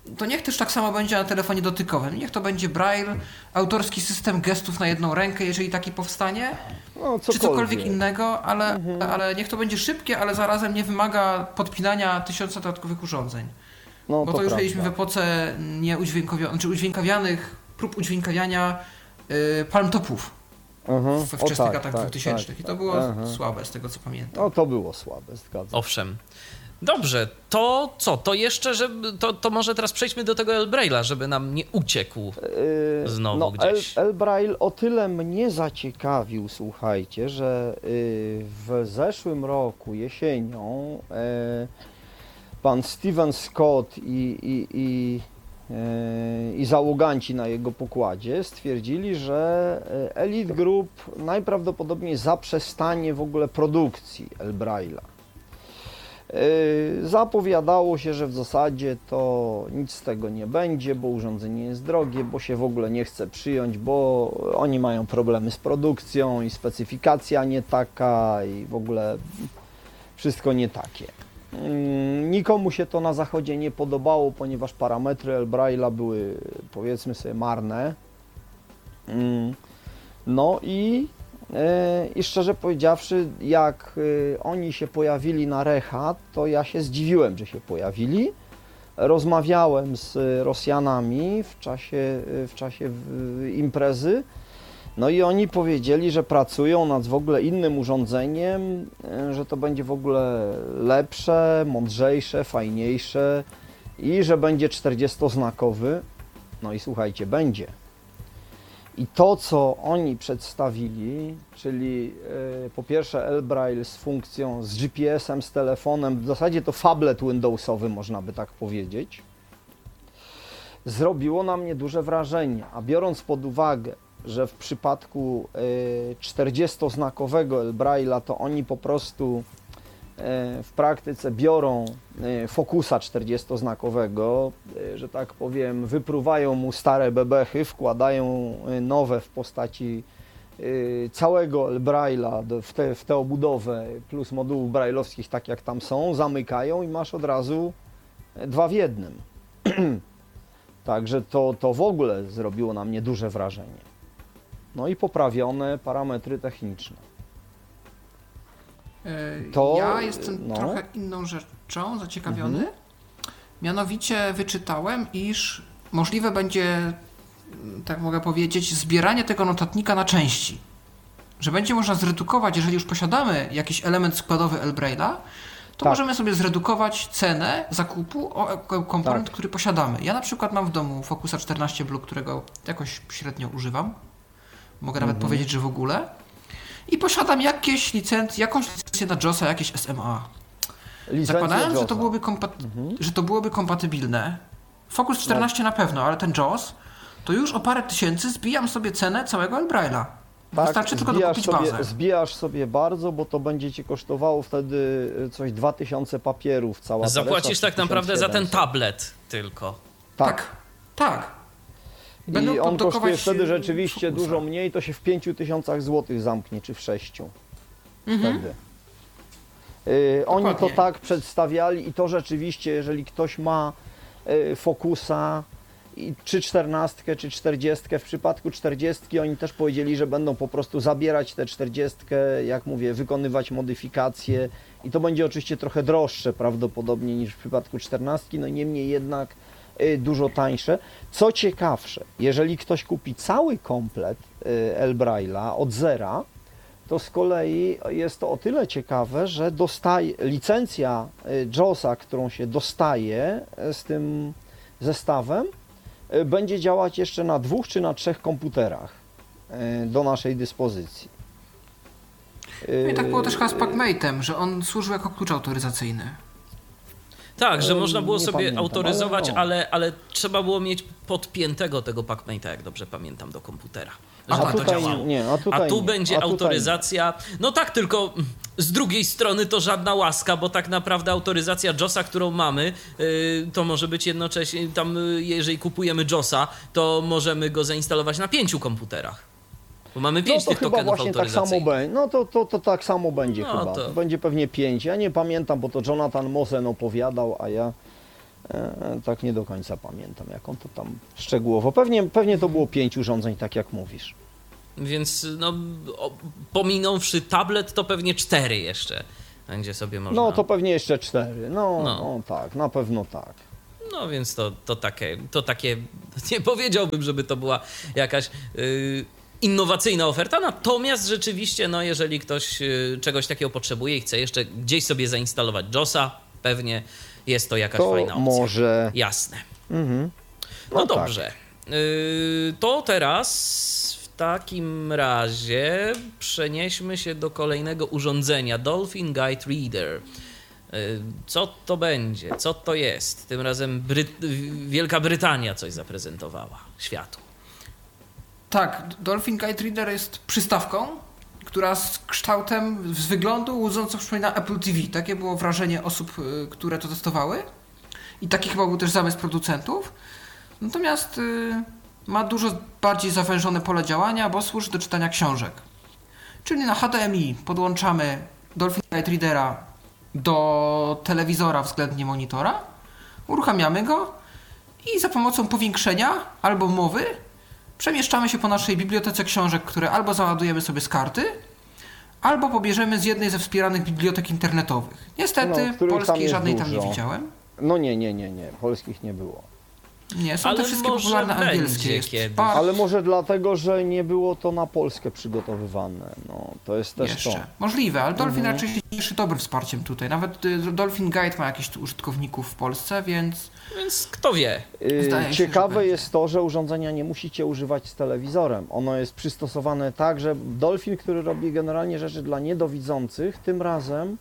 to niech też tak samo będzie na telefonie dotykowym. Niech to będzie braille, autorski system gestów na jedną rękę, jeżeli taki powstanie, No, czy cokolwiek innego, ale, mhm. ale niech to będzie szybkie, ale zarazem nie wymaga podpinania tysiąca dodatkowych urządzeń. No, Bo to, to już prawda. mieliśmy w epoce nieudźwiękowionych, czy udźwiękawianych, prób udźwiękawiania yy, palmtopów Mhm. we wczesnych tak, latach tak, dwutysięcznych. tak, I to było tak. słabe, z tego co pamiętam. No to było słabe, zgadzam. Owszem. Dobrze, to co? To jeszcze, żeby, to, to może teraz przejdźmy do tego Elbraila, żeby nam nie uciekł Yy, znowu no, gdzieś. El, Elbrail o tyle mnie zaciekawił, słuchajcie, że yy, w zeszłym roku jesienią yy, pan Steven Scott i, i, i, yy, i załoganci na jego pokładzie stwierdzili, że Elite Group najprawdopodobniej zaprzestanie w ogóle produkcji Elbraila. Zapowiadało się, że w zasadzie to nic z tego nie będzie, bo urządzenie jest drogie, bo się w ogóle nie chce przyjąć, bo oni mają problemy z produkcją i specyfikacja nie taka i w ogóle wszystko nie takie. Nikomu się to na zachodzie nie podobało, ponieważ parametry Elbraila były, powiedzmy sobie, marne. No i I szczerze powiedziawszy, jak oni się pojawili na Recha, to ja się zdziwiłem, że się pojawili. Rozmawiałem z Rosjanami w czasie, w czasie imprezy, no i oni powiedzieli, że pracują nad w ogóle innym urządzeniem, że to będzie w ogóle lepsze, mądrzejsze, fajniejsze i że będzie czterdziestoznakowy. No i słuchajcie, będzie. I to, co oni przedstawili, czyli y, po pierwsze Elbrail z funkcją, z G P S-em, z telefonem, w zasadzie to phablet Windowsowy, można by tak powiedzieć, zrobiło na mnie duże wrażenie. A biorąc pod uwagę, że w przypadku y, czterdziestoznakowego Elbraila to oni po prostu w praktyce biorą Focusa czterdziestoznakowego, że tak powiem, wypruwają mu stare bebechy, wkładają nowe w postaci całego Elbraila w tę w te obudowę plus modułów brailleowskich, tak jak tam są, zamykają i masz od razu dwa w jednym. Także to, to w ogóle zrobiło na mnie duże wrażenie. No i poprawione parametry techniczne. To, ja jestem no. trochę inną rzeczą zaciekawiony. Mhm. Mianowicie wyczytałem, iż możliwe będzie, tak mogę powiedzieć, zbieranie tego notatnika na części. Że będzie można zredukować, jeżeli już posiadamy jakiś element składowy Elbraila, to tak. możemy sobie zredukować cenę zakupu o komponent, tak. który posiadamy. Ja na przykład mam w domu Focusa czternaście Blue, którego jakoś średnio używam. Mogę nawet mhm. powiedzieć, że w ogóle. I posiadam jakieś licencje, jakąś licencję na JOSa, jakieś S M A. Licencja Zakładając, JOSa. że to, byłoby kompat- mhm. że to byłoby kompatybilne, Focus czternaście no. na pewno, ale ten JOS, to już o parę tysięcy zbijam sobie cenę całego Elbraila. Tak, wystarczy tylko dokupić sobie, bazę. Zbijasz sobie bardzo, bo to będzie Ci kosztowało wtedy coś dwa tysiące papierów, cała Zapłacisz tak naprawdę za ten tysiąc siedemset. tablet tylko. Tak. Tak, tak. Będą I on kosztuje wtedy rzeczywiście Focusa. dużo mniej, to się w pięciu tysiącach złotych zamknie, czy w sześciu. Mhm. Wtedy. Yy, oni to Dokładnie. tak przedstawiali i to rzeczywiście, jeżeli ktoś ma yy, Focusa, i czy czternastkę, czy czterdziestkę, w przypadku czterdziestki oni też powiedzieli, że będą po prostu zabierać tę czterdziestkę, jak mówię, wykonywać modyfikacje i to będzie oczywiście trochę droższe prawdopodobnie niż w przypadku czternastki, no niemniej jednak y, dużo tańsze. Co ciekawsze, jeżeli ktoś kupi cały komplet y, Elbraila od zera, to z kolei jest to o tyle ciekawe, że dostaje licencja y, JOSa, którą się dostaje y, z tym zestawem, będzie działać jeszcze na dwóch czy na trzech komputerach do naszej dyspozycji. No i tak było też chyba z PacMate'em, że on służył jako klucz autoryzacyjny. Tak, że Eee, można było nie sobie pamiętam, autoryzować, ale no. ale, ale trzeba było mieć podpiętego tego PacMate'a, jak dobrze pamiętam, do komputera. A Żeby tak, to tutaj działało. nie, a tutaj A tu nie, będzie a tutaj autoryzacja. No tak, tylko z drugiej strony to żadna łaska, bo tak naprawdę autoryzacja JOSa, którą mamy, yy, to może być jednocześnie, tam yy, jeżeli kupujemy JOSa, to możemy go zainstalować na pięciu komputerach. Bo mamy pięć no to tych chyba tokenów właśnie tak samo autoryzacyjnych. będzie. No to, to, to tak samo będzie No chyba. to- To będzie pewnie pięć. Ja nie pamiętam, bo to Jonathan Mosen opowiadał, a ja E, tak nie do końca pamiętam, jak on to tam szczegółowo. Pewnie, pewnie to było pięć urządzeń, tak jak mówisz. Więc no, o, pominąwszy tablet, to pewnie cztery jeszcze będzie sobie można... No to pewnie jeszcze cztery. No, No. no tak, na pewno tak. No więc to, to, takie, to takie, nie powiedziałbym, żeby to była jakaś yy, innowacyjna oferta, natomiast rzeczywiście, no jeżeli ktoś yy, czegoś takiego potrzebuje i chce jeszcze gdzieś sobie zainstalować JOSa, pewnie jest to jakaś To fajna opcja. może... Jasne. Mhm. No, No tak. dobrze. Yy, to teraz w takim razie przenieśmy się do kolejnego urządzenia, Dolphin Guide Reader. Co to będzie? Co to jest? Tym razem Bryt- Wielka Brytania coś zaprezentowała światu. Tak, Dolphin Guide Reader jest przystawką, która z kształtem, z wyglądu łudząco przypomina Apple T V. Takie było wrażenie osób, y, które to testowały. I taki chyba był też zamysł producentów. Natomiast y, ma dużo bardziej zawężone pole działania, bo służy do czytania książek. Czyli na H D M I podłączamy Dolphin Guide Readera do telewizora względnie monitora, uruchamiamy go i za pomocą powiększenia albo mowy przemieszczamy się po naszej bibliotece książek, które albo załadujemy sobie z karty, albo pobierzemy z jednej ze wspieranych bibliotek internetowych. Niestety No, których tam polskiej jest żadnej tam nie dużo. widziałem. No nie, nie, nie, nie. Polskich nie było. Nie, są Ale te wszystkie może popularne będzie angielskie. Jest kiedyś. par- Ale może dlatego, że nie było to na Polskę przygotowywane. No, to jest też Jeszcze. to. Możliwe, ale Dolphin Mhm. raczej się cieszy dobrym wsparciem tutaj. Nawet y, Dolphin Guide ma jakichś tu użytkowników w Polsce, więc Więc kto wie? Yy, Zdaje się, że Ciekawe będzie. jest to, że urządzenia nie musicie używać z telewizorem. Ono jest przystosowane tak, że Dolphin, który robi generalnie rzeczy dla niedowidzących, tym razem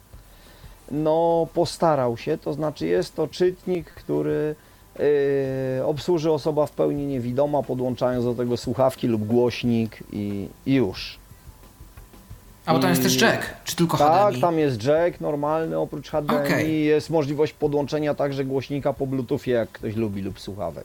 no postarał się, to znaczy jest to czytnik, który yy, obsłuży osoba w pełni niewidoma, podłączając do tego słuchawki lub głośnik i, i już. A bo tam jest I- też jack, czy tylko H D M Tak, I? tam jest jack normalny, oprócz H D M I Okej. jest możliwość podłączenia także głośnika po Bluetoothie, jak ktoś lubi, lub słuchawek.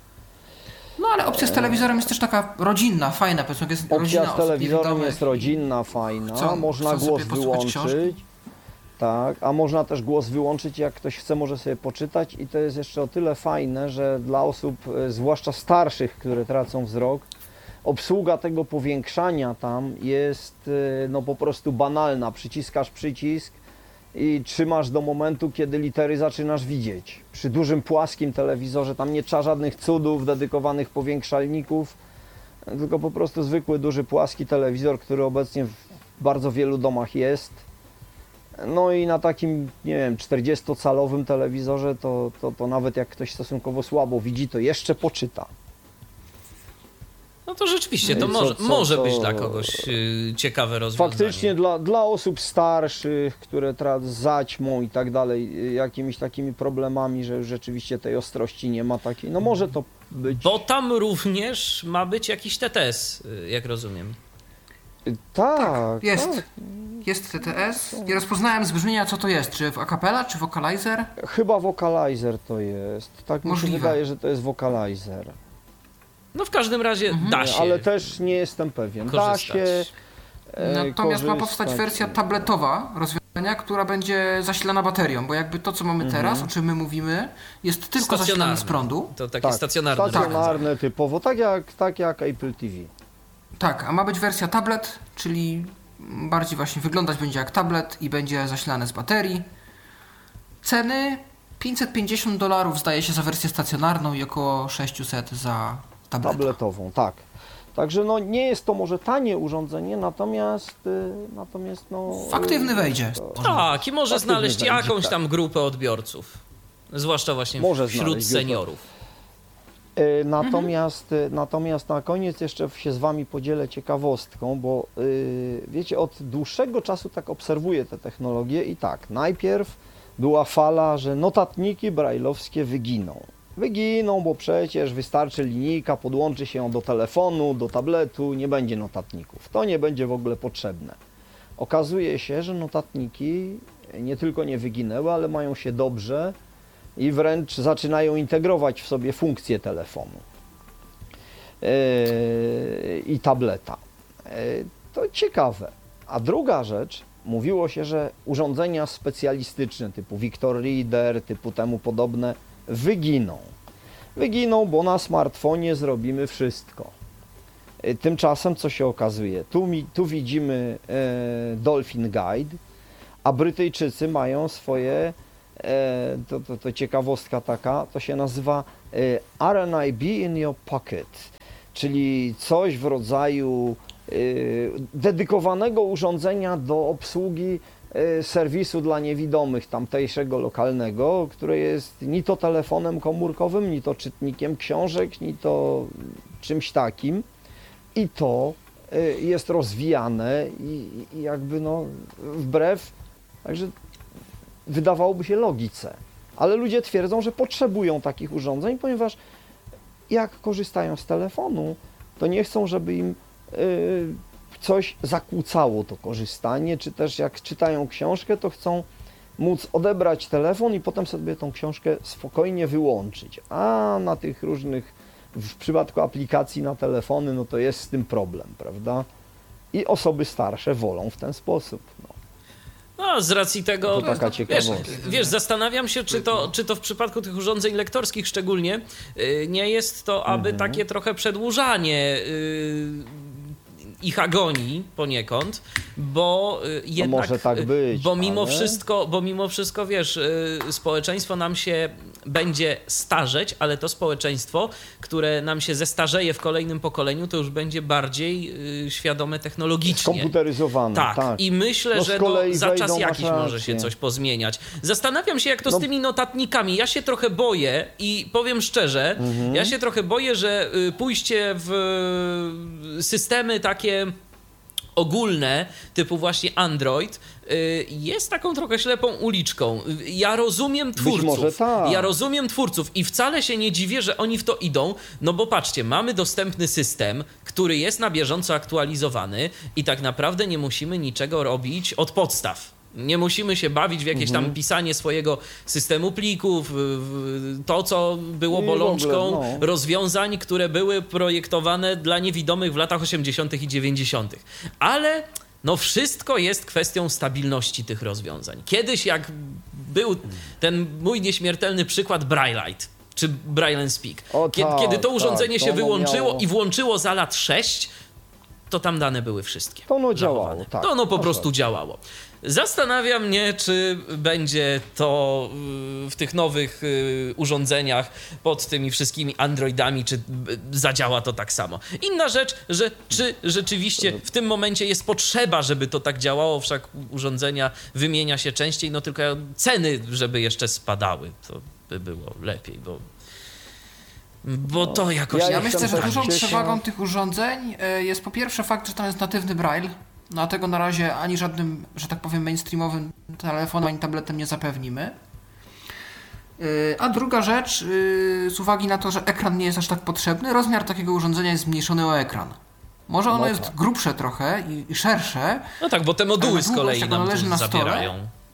No ale opcja z telewizorem jest też taka rodzinna, fajna, powiedzmy, jak jest Opcja rodzina z osób telewizorem niewidomych jest i- rodzinna, fajna, chcą- można chcą sobie głos posłuchać wyłączyć. Tak, a można też głos wyłączyć, jak ktoś chce, może sobie poczytać i to jest jeszcze o tyle fajne, że dla osób, e, zwłaszcza starszych, które tracą wzrok, obsługa tego powiększania tam jest e, no po prostu banalna. Przyciskasz przycisk i trzymasz do momentu, kiedy litery zaczynasz widzieć. Przy dużym, płaskim telewizorze tam nie trzeba żadnych cudów, dedykowanych powiększalników, tylko po prostu zwykły, duży, płaski telewizor, który obecnie w bardzo wielu domach jest. No i na takim, nie wiem, czterdziestocalowym telewizorze to, to, to nawet jak ktoś stosunkowo słabo widzi, to jeszcze poczyta. No to rzeczywiście, to No i co- może, co- może co- być dla kogoś yy, ciekawe rozwiązanie. Faktycznie dla, dla osób starszych, które teraz zaćmą i tak dalej, y, jakimiś takimi problemami, że już rzeczywiście tej ostrości nie ma takiej, no może to być... Bo tam również ma być jakiś T T S, yy, jak rozumiem. Y, Tak, Jest. tak. Jest T T S. Nie rozpoznałem z brzmienia, co to jest. Czy w acapella, czy vocalizer? Chyba Vocalizer to jest. Tak mi się Możliwe. wydaje, że to jest Vocalizer. No w każdym razie Mhm. da się Ale też nie jestem pewien. Da korzystać. się e, Natomiast ma powstać korzystać. wersja tabletowa rozwiązania, która będzie zasilana baterią, bo jakby to, co mamy Mhm. teraz, o czym my mówimy, jest tylko zasilane Stacjonarne. z prądu. To takie Tak, stacjonarne rozwiązanie. stacjonarne typowo, tak jak, tak jak Apple T V. Tak, a ma być wersja tablet, czyli bardziej właśnie wyglądać będzie jak tablet i będzie zasilane z baterii. Ceny pięćset pięćdziesiąt dolarów zdaje się za wersję stacjonarną i około sześćset za tableta. Tabletową, tak. Także no nie jest to może tanie urządzenie, natomiast y, natomiast no... Aktywny wejdzie. to- Tak, i może Aktywny znaleźć będzie, jakąś tak. tam grupę odbiorców. Zwłaszcza właśnie Może wśród znaleźć grupę. seniorów. Y, Natomiast, y, natomiast na koniec jeszcze się z Wami podzielę ciekawostką, bo y, wiecie, od dłuższego czasu tak obserwuję te technologie i tak, najpierw była fala, że notatniki brajlowskie wyginą. Wyginą, bo przecież wystarczy linijka, podłączy się ją do telefonu, do tabletu, nie będzie notatników. To nie będzie w ogóle potrzebne. Okazuje się, że notatniki nie tylko nie wyginęły, ale mają się dobrze i wręcz zaczynają integrować w sobie funkcje telefonu yy, i tableta. Yy, to ciekawe. A druga rzecz, mówiło się, że urządzenia specjalistyczne typu Victor Reader, typu temu podobne, wyginą. Wyginą, bo na smartfonie zrobimy wszystko. Tymczasem co się okazuje? Tu, mi, tu widzimy e, Dolphin Guide, a Brytyjczycy mają swoje, e, to, to, to ciekawostka taka, to się nazywa e, R N I B in your pocket, czyli coś w rodzaju e, dedykowanego urządzenia do obsługi e, serwisu dla niewidomych tamtejszego lokalnego, które jest ni to telefonem komórkowym, ni to czytnikiem książek, ni to czymś takim. I to jest rozwijane i, i jakby no wbrew, także wydawałoby się logice. Ale ludzie twierdzą, że potrzebują takich urządzeń, ponieważ jak korzystają z telefonu, to nie chcą, żeby im y, coś zakłócało to korzystanie, czy też jak czytają książkę, to chcą móc odebrać telefon i potem sobie tą książkę spokojnie wyłączyć. A na tych różnych w przypadku aplikacji na telefony, no to jest z tym problem, prawda? I osoby starsze wolą w ten sposób. No, no z racji tego, to taka wiesz, ciekawostka. wiesz, zastanawiam się, czy to, czy to w przypadku tych urządzeń lektorskich szczególnie yy, nie jest to aby Mhm. takie trochę przedłużanie yy, ich agonii poniekąd, bo y, jednak, może tak być, bo mimo ale... wszystko, bo mimo wszystko, wiesz, y, społeczeństwo nam się będzie starzeć, ale to społeczeństwo, które nam się zestarzeje w kolejnym pokoleniu, to już będzie bardziej y, świadome technologicznie. Skomputeryzowane, Tak, tak. i myślę, No, że z kolei no, za czas wejdą, jakiś masz może się rację. coś pozmieniać. Zastanawiam się, jak to No. z tymi notatnikami. Ja się trochę boję i powiem szczerze, Mhm. ja się trochę boję, że y, pójście w y, systemy takie ogólne, typu właśnie Android, y, jest taką trochę ślepą uliczką. Y, Ja rozumiem twórców. może tak. Ja rozumiem twórców i wcale się nie dziwię, że oni w to idą, no bo patrzcie, mamy dostępny system, który jest na bieżąco aktualizowany i tak naprawdę nie musimy niczego robić od podstaw. Nie musimy się bawić w jakieś tam pisanie swojego systemu plików, w- w- to co było I w bolączką ogóle, no. rozwiązań, które były projektowane dla niewidomych w latach osiemdziesiątych i dziewięćdziesiątych. Ale no wszystko jest kwestią stabilności tych rozwiązań. Kiedyś jak był ten mój nieśmiertelny przykład Braillite, czy Braille and Speak, O kiedy, tak, kiedy to tak, urządzenie to się ono wyłączyło miało- i włączyło za lat sześć, to tam dane były wszystkie. To ono zachowane. działało, tak. To ono po Masz prostu rację. działało. Zastanawia mnie, czy będzie to y, w tych nowych y, urządzeniach pod tymi wszystkimi Androidami, czy y, zadziała to tak samo. Inna rzecz, że czy rzeczywiście w tym momencie jest potrzeba, żeby to tak działało, wszak urządzenia wymienia się częściej, no tylko ceny, żeby jeszcze spadały, to by było lepiej, bo bo to jakoś... Ja Ja jestem myślę, że też dużą cieszę- przewagą tych urządzeń e, jest po pierwsze fakt, że tam jest natywny braille. No a tego na razie ani żadnym, że tak powiem, mainstreamowym telefonem ani tabletem nie zapewnimy. E, A druga rzecz, e, z uwagi na to, że ekran nie jest aż tak potrzebny, rozmiar takiego urządzenia jest zmniejszony o ekran. Może ono No jest tak. grubsze trochę i, i szersze. No tak, bo te moduły Ale z kolei długość, jak nam ono leży tu na stole, zabierają.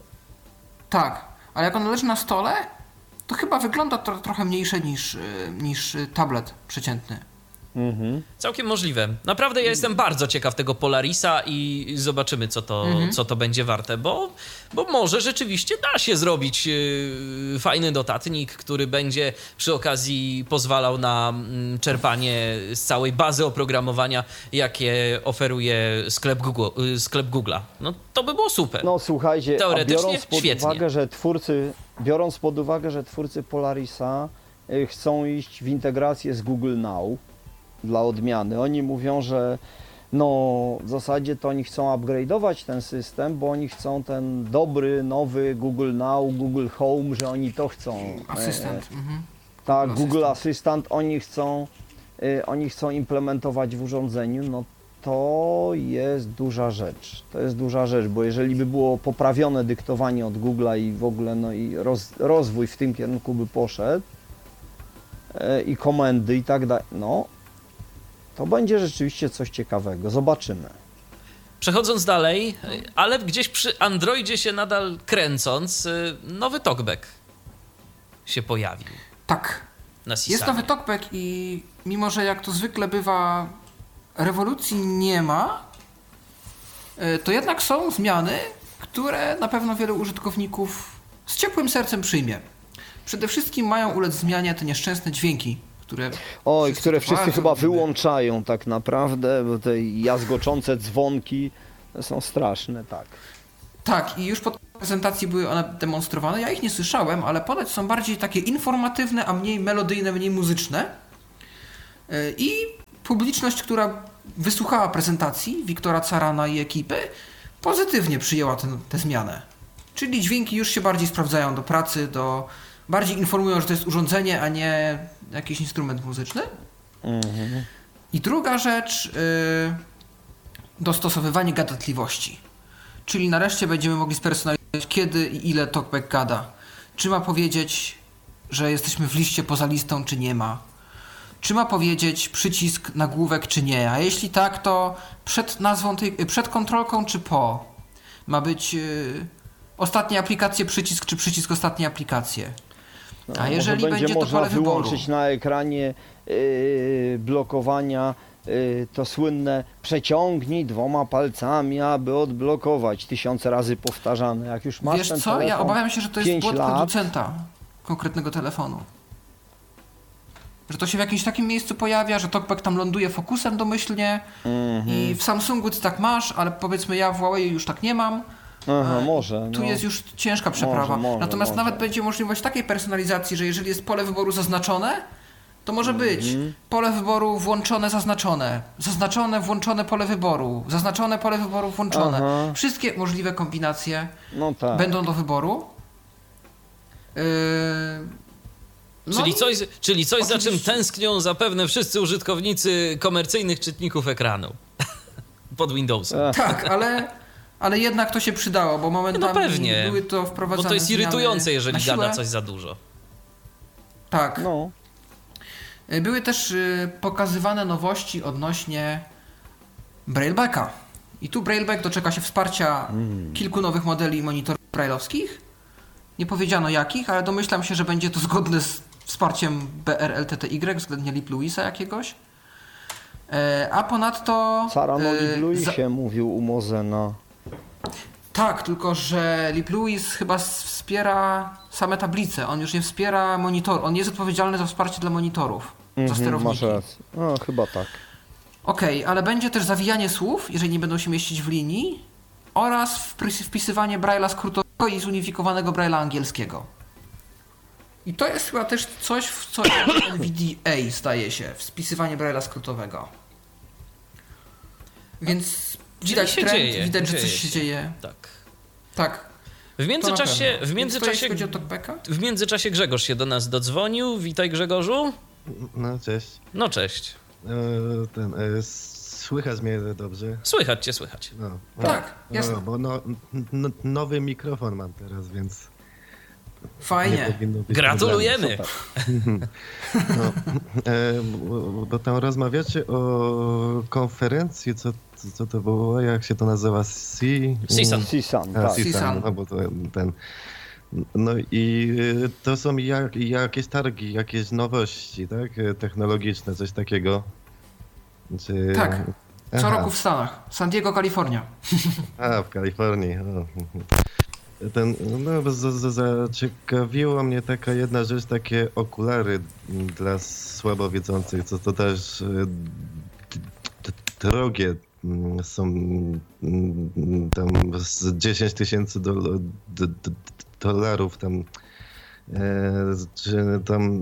Tak, ale jak ono leży na stole, to chyba wygląda to trochę mniejsze niż, e, niż tablet przeciętny. Mhm. Całkiem możliwe. Naprawdę ja jestem bardzo ciekaw tego Polarisa i zobaczymy, co to, Mhm. co to będzie warte, bo, bo może rzeczywiście da się zrobić yy, fajny notatnik, który będzie przy okazji pozwalał na mm, czerpanie z całej bazy oprogramowania, jakie oferuje sklep Google, yy, sklep Google'a. No to by było super. No słuchajcie, a Teoretycznie biorąc pod świetnie. uwagę, że twórcy, biorąc pod uwagę, że twórcy Polarisa y, chcą iść w integrację z Google Now dla odmiany. Oni mówią, że no w zasadzie to oni chcą upgrade'ować ten system, bo oni chcą ten dobry, nowy Google Now, Google Home, że oni to chcą. Asystent. E, Mhm. tak, Google Google Assistant oni chcą, y, oni chcą implementować w urządzeniu, no to jest duża rzecz. To jest duża rzecz, bo jeżeli by było poprawione dyktowanie od Google'a i w ogóle no i roz, rozwój w tym kierunku by poszedł y, i komendy i tak dalej, no to będzie rzeczywiście coś ciekawego. Zobaczymy. Przechodząc dalej, ale gdzieś przy Androidzie się nadal kręcąc, yy, nowy TalkBack się pojawił Tak. na Sisanie. Jest nowy talkback i mimo, że jak to zwykle bywa, rewolucji nie ma, y, to jednak są zmiany, które na pewno wielu użytkowników z ciepłym sercem przyjmie. Przede wszystkim mają ulec zmianie te nieszczęsne dźwięki, które... Oj, wszyscy które wszyscy bardzo chyba lubimy. wyłączają tak naprawdę, bo te jazgoczące dzwonki są straszne, tak. Tak, i już pod prezentacji były one demonstrowane. Ja ich nie słyszałem, ale ponoć są bardziej takie informatywne, a mniej melodyjne, mniej muzyczne. Yy, I publiczność, która wysłuchała prezentacji Wiktora Carana i ekipy, pozytywnie przyjęła ten, tę zmianę. Czyli dźwięki już się bardziej sprawdzają do pracy, do bardziej informują, że to jest urządzenie, a nie jakiś instrument muzyczny. Mhm. I druga rzecz, yy, dostosowywanie gadatliwości. Czyli nareszcie będziemy mogli spersonalizować, kiedy i ile TalkBack gada. Czy ma powiedzieć, że jesteśmy w liście poza listą, czy nie ma. Czy ma powiedzieć przycisk nagłówek, czy nie. A jeśli tak, to przed nazwą tej, przed kontrolką, czy po. Ma być yy, ostatnie aplikacje przycisk, czy przycisk ostatnie aplikacje. No, A jeżeli może będzie będzie to można pole wyboru. wyłączyć na ekranie yy, blokowania yy, to słynne przeciągnij dwoma palcami, aby odblokować, tysiące razy powtarzane. Jak już masz Wiesz ten co, ja telefon obawiam się, że to jest pięć błąd lat, producenta konkretnego telefonu. Że to się w jakimś takim miejscu pojawia, że TalkBack tam ląduje fokusem domyślnie Mhm. i w Samsungu ty tak masz, ale powiedzmy ja w Huawei już tak nie mam. Aha, E, może. Tu no. jest już ciężka przeprawa. Może, może, Natomiast może. nawet będzie możliwość takiej personalizacji, że jeżeli jest pole wyboru zaznaczone, to może być Mhm. pole wyboru włączone, zaznaczone, zaznaczone, włączone pole wyboru, zaznaczone pole wyboru włączone. Aha. Wszystkie możliwe kombinacje No tak. będą do wyboru. Yy... No Czyli i- coś, czyli coś za czym oczywiście. tęsknią zapewne wszyscy użytkownicy komercyjnych czytników ekranu pod Windowsem. Ech, Tak, ale, ale jednak to się przydało, bo momentami No pewnie, były to wprowadzane Bo to jest zmiany irytujące, jeżeli na siłę. gada coś za dużo. Tak. no. Były też y, pokazywane nowości odnośnie Braillebacka. I tu Brailleback doczeka się wsparcia Mm. kilku nowych modeli monitorów braille'owskich. Nie powiedziano jakich, ale domyślam się, że będzie to zgodne z wsparciem B R L T T Y względnie Lip Lewisa jakiegoś. E, a ponadto... Carano e, Lip Luisie za- mówił u Mozena. Tak, tylko że Lip Lewis chyba s- wspiera same tablice. On już nie wspiera monitor. On jest odpowiedzialny za wsparcie dla monitorów, za Mhm, masz sterowniki. rację. No, chyba tak. Okej, ale będzie też zawijanie słów, jeżeli nie będą się mieścić w linii, oraz wpis- wpisywanie Braille'a skrótowego i zunifikowanego Braille'a angielskiego. I to jest chyba też coś, w co N V D A staje się, wpisywanie Braille'a skrótowego. Więc widać się trend, dzieje, widać, że dzieje coś się się. dzieje. Tak. Tak. W to międzyczasie, na pewno. w międzyczasie, Więc to jeśli chodzi o TalkBacka? w międzyczasie Grzegorz się do nas dodzwonił. Witaj, Grzegorzu. No, cześć. No cześć. E, ten, e, słychać mnie dobrze? Słychać cię, słychać. No. Tak, jasne. No, bo no, n- nowy mikrofon mam teraz, więc nie Fajnie. powinno być Gratulujemy. Super. problemu. No, e, bo, bo tam rozmawiacie o konferencji, co, co to było, jak się to nazywa? Si? Sisan. Sisan, A, tak. Sisan. Sisan, no bo to ten... No i y, to są jak, jakieś targi, jakieś nowości, tak? Y, Technologiczne, coś takiego. Czy... Tak. Co Aha. roku w Stanach. San Diego, Kalifornia. A, w Kalifornii. O. Ten, no, z, z, zaciekawiła mnie taka jedna rzecz, takie okulary dla słabowidzących, co to też y, d- d- drogie mm, są mm, tam z dziesięć tysięcy do, d, d, dolarów tam. E, czy tam,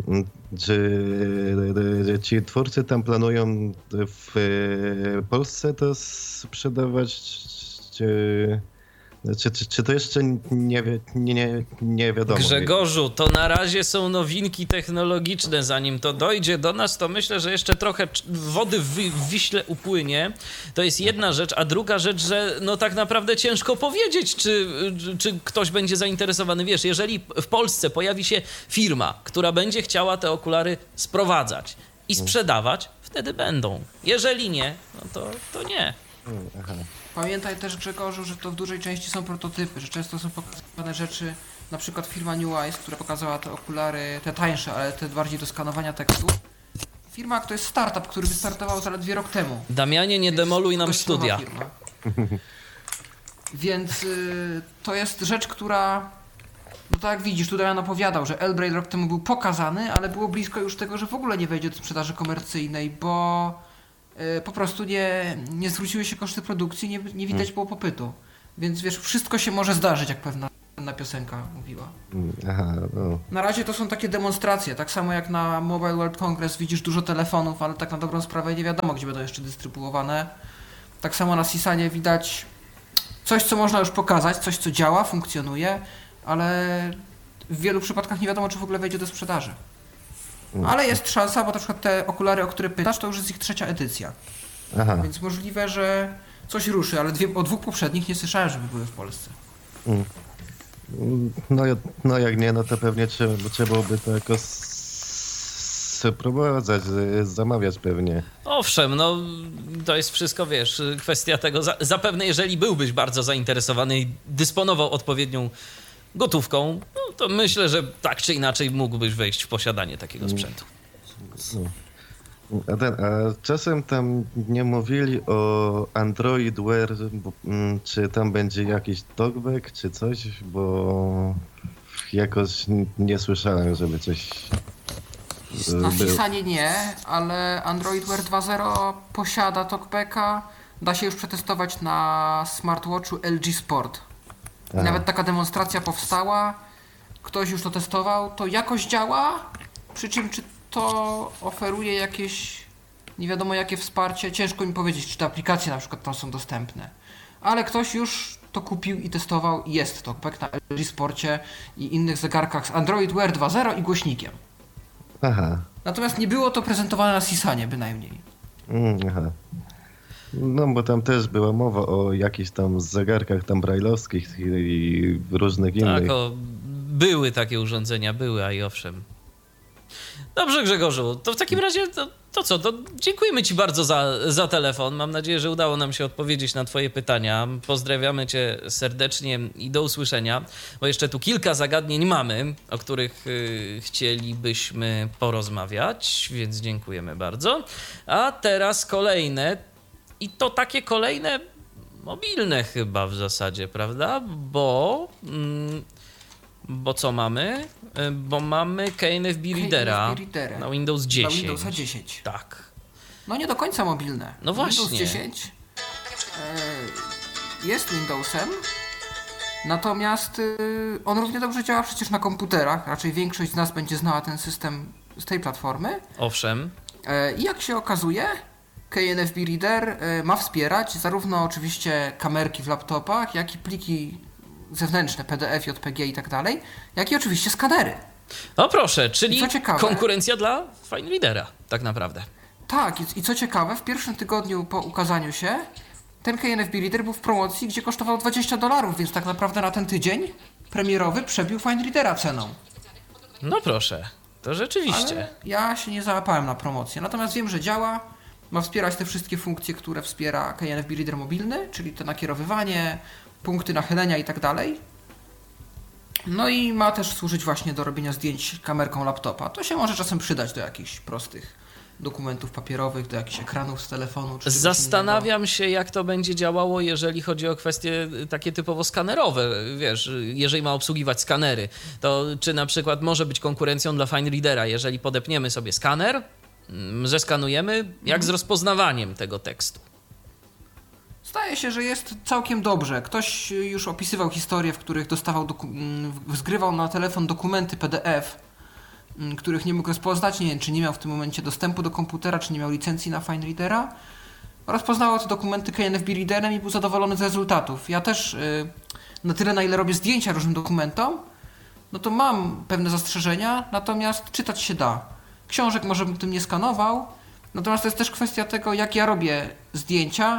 czy ci twórcy tam planują w Polsce to sprzedawać, czy, czy, czy, czy to jeszcze nie, wi- nie, nie, nie wiadomo? Grzegorzu, to na razie są nowinki technologiczne. Zanim to dojdzie do nas, to myślę, że jeszcze trochę cz- wody w, Wi- w Wiśle upłynie. To jest jedna rzecz, a druga rzecz, że no tak naprawdę ciężko powiedzieć, czy, czy ktoś będzie zainteresowany. Wiesz, jeżeli w Polsce pojawi się firma, która będzie chciała te okulary sprowadzać i sprzedawać, wtedy będą. Jeżeli nie, no to, to nie. Aha. Pamiętaj też, Grzegorzu, że to w dużej części są prototypy, że często są pokazywane rzeczy, na przykład firma New Eyes, która pokazała te okulary, te tańsze, ale te bardziej do skanowania tekstu. Firma, to jest startup, który wystartował zaledwie rok temu. Damianie, nie Więc demoluj nam dość nowa studia. firma. Więc y, to jest rzecz, która No tak jak widzisz, tutaj Jan opowiadał, że L-Braid rok temu był pokazany, ale było blisko już tego, że w ogóle nie wejdzie do sprzedaży komercyjnej, bo y, po prostu nie, nie zwróciły się koszty produkcji, nie, nie widać było popytu. Więc wiesz, wszystko się może zdarzyć, jak pewna, pewna piosenka mówiła. Aha, no. Na razie to są takie demonstracje, tak samo jak na Mobile World Congress widzisz dużo telefonów, ale tak na dobrą sprawę nie wiadomo, gdzie będą jeszcze dystrybuowane. Tak samo na Sisanie widać coś, co można już pokazać, coś, co działa, funkcjonuje, ale w wielu przypadkach nie wiadomo, czy w ogóle wejdzie do sprzedaży. Ale jest szansa, bo na przykład te okulary, o które pytasz, to już jest ich trzecia edycja. Aha. Więc możliwe, że coś ruszy, ale dwie, o dwóch poprzednich nie słyszałem, żeby były w Polsce. Mm. No, ja- no jak nie, no to pewnie trzeba, trzeba byłoby to jakoś spróbować, y, zamawiać pewnie. Owszem, no to jest wszystko, wiesz, kwestia tego. Za, zapewne, jeżeli byłbyś bardzo zainteresowany i dysponował odpowiednią gotówką, no to myślę, że tak czy inaczej mógłbyś wejść w posiadanie takiego sprzętu. No. A, ten, a czasem tam nie mówili o Android Wear, bo, mm, czy tam będzie jakiś talkback, czy coś, bo jakoś n- nie słyszałem, żeby coś y, Na było. Sisanie nie, ale Android Wear dwa zero posiada talkbacka. Da się już przetestować na smartwatchu L G Sport. I Aha. nawet taka demonstracja powstała. Ktoś już to testował. To jakoś działa. Przy czym czy to oferuje jakieś nie wiadomo jakie wsparcie. Ciężko mi powiedzieć, czy te aplikacje na przykład tam są dostępne. Ale ktoś już to kupił i testował i jest talkback na L G Sporcie i innych zegarkach z Android Wear dwa zero i głośnikiem. Aha. Natomiast nie było to prezentowane na Sisanie bynajmniej. Mm, aha. No bo tam też była mowa o jakichś tam zegarkach tam brajlowskich i, i różnych innych. Tak, o, były takie urządzenia, były, a i owszem. Dobrze, Grzegorzu, to w takim razie to, to co, to dziękujemy Ci bardzo za, za telefon. Mam nadzieję, że udało nam się odpowiedzieć na Twoje pytania. Pozdrawiamy Cię serdecznie i do usłyszenia, bo jeszcze tu kilka zagadnień mamy, o których y, chcielibyśmy porozmawiać, więc dziękujemy bardzo. A teraz kolejne, i to takie kolejne mobilne chyba w zasadzie, prawda? Bo... Mm, Bo co mamy? Y, Bo mamy K N F B Readera K N F B Readera. na Windows Na dziesięć. Windowsa dziesięć. Tak. No nie do końca mobilne. No właśnie. Windows dziesięć e, jest Windowsem, natomiast y, on równie dobrze działa przecież na komputerach. Raczej większość z nas będzie znała ten system z tej platformy. Owszem. E, I jak się okazuje, K N F B Reader e, ma wspierać zarówno oczywiście kamerki w laptopach, jak i pliki zewnętrzne, P D F, J P G i tak dalej, jak i oczywiście skanery. No proszę, czyli I co ciekawe- konkurencja dla Fine Readera, tak naprawdę. Tak, i, i co ciekawe, w pierwszym tygodniu po ukazaniu się ten K N F B Reader był w promocji, gdzie kosztował dwadzieścia dolarów, więc tak naprawdę na ten tydzień premierowy przebił Fine Readera ceną. No proszę, to rzeczywiście. Ale ja się nie załapałem na promocję. Natomiast wiem, że działa. Ma wspierać te wszystkie funkcje, które wspiera K N F B Reader mobilny, czyli to nakierowywanie, punkty nachylenia i tak dalej. No i ma też służyć właśnie do robienia zdjęć kamerką laptopa. To się może czasem przydać do jakichś prostych dokumentów papierowych, do jakichś ekranów z telefonu. Czy czegoś innego. Zastanawiam się, jak to będzie działało, jeżeli chodzi o kwestie takie typowo skanerowe. Wiesz, jeżeli ma obsługiwać skanery, to czy na przykład może być konkurencją dla Fine Readera, jeżeli podepniemy sobie skaner, mm, zeskanujemy, jak z rozpoznawaniem tego tekstu. Zdaje się, że jest całkiem dobrze. Ktoś już opisywał historie, w których dostawał doku- m, zgrywał na telefon dokumenty P D F, m, których nie mógł rozpoznać. Nie wiem, czy nie miał w tym momencie dostępu do komputera, czy nie miał licencji na Fine Readera. Rozpoznało te dokumenty K N F B Readerem i był zadowolony z rezultatów. Ja też y, na tyle, na ile robię zdjęcia różnym dokumentom, no to mam pewne zastrzeżenia, natomiast czytać się da. Książek może bym tym nie skanował, natomiast to jest też kwestia tego, jak ja robię zdjęcia,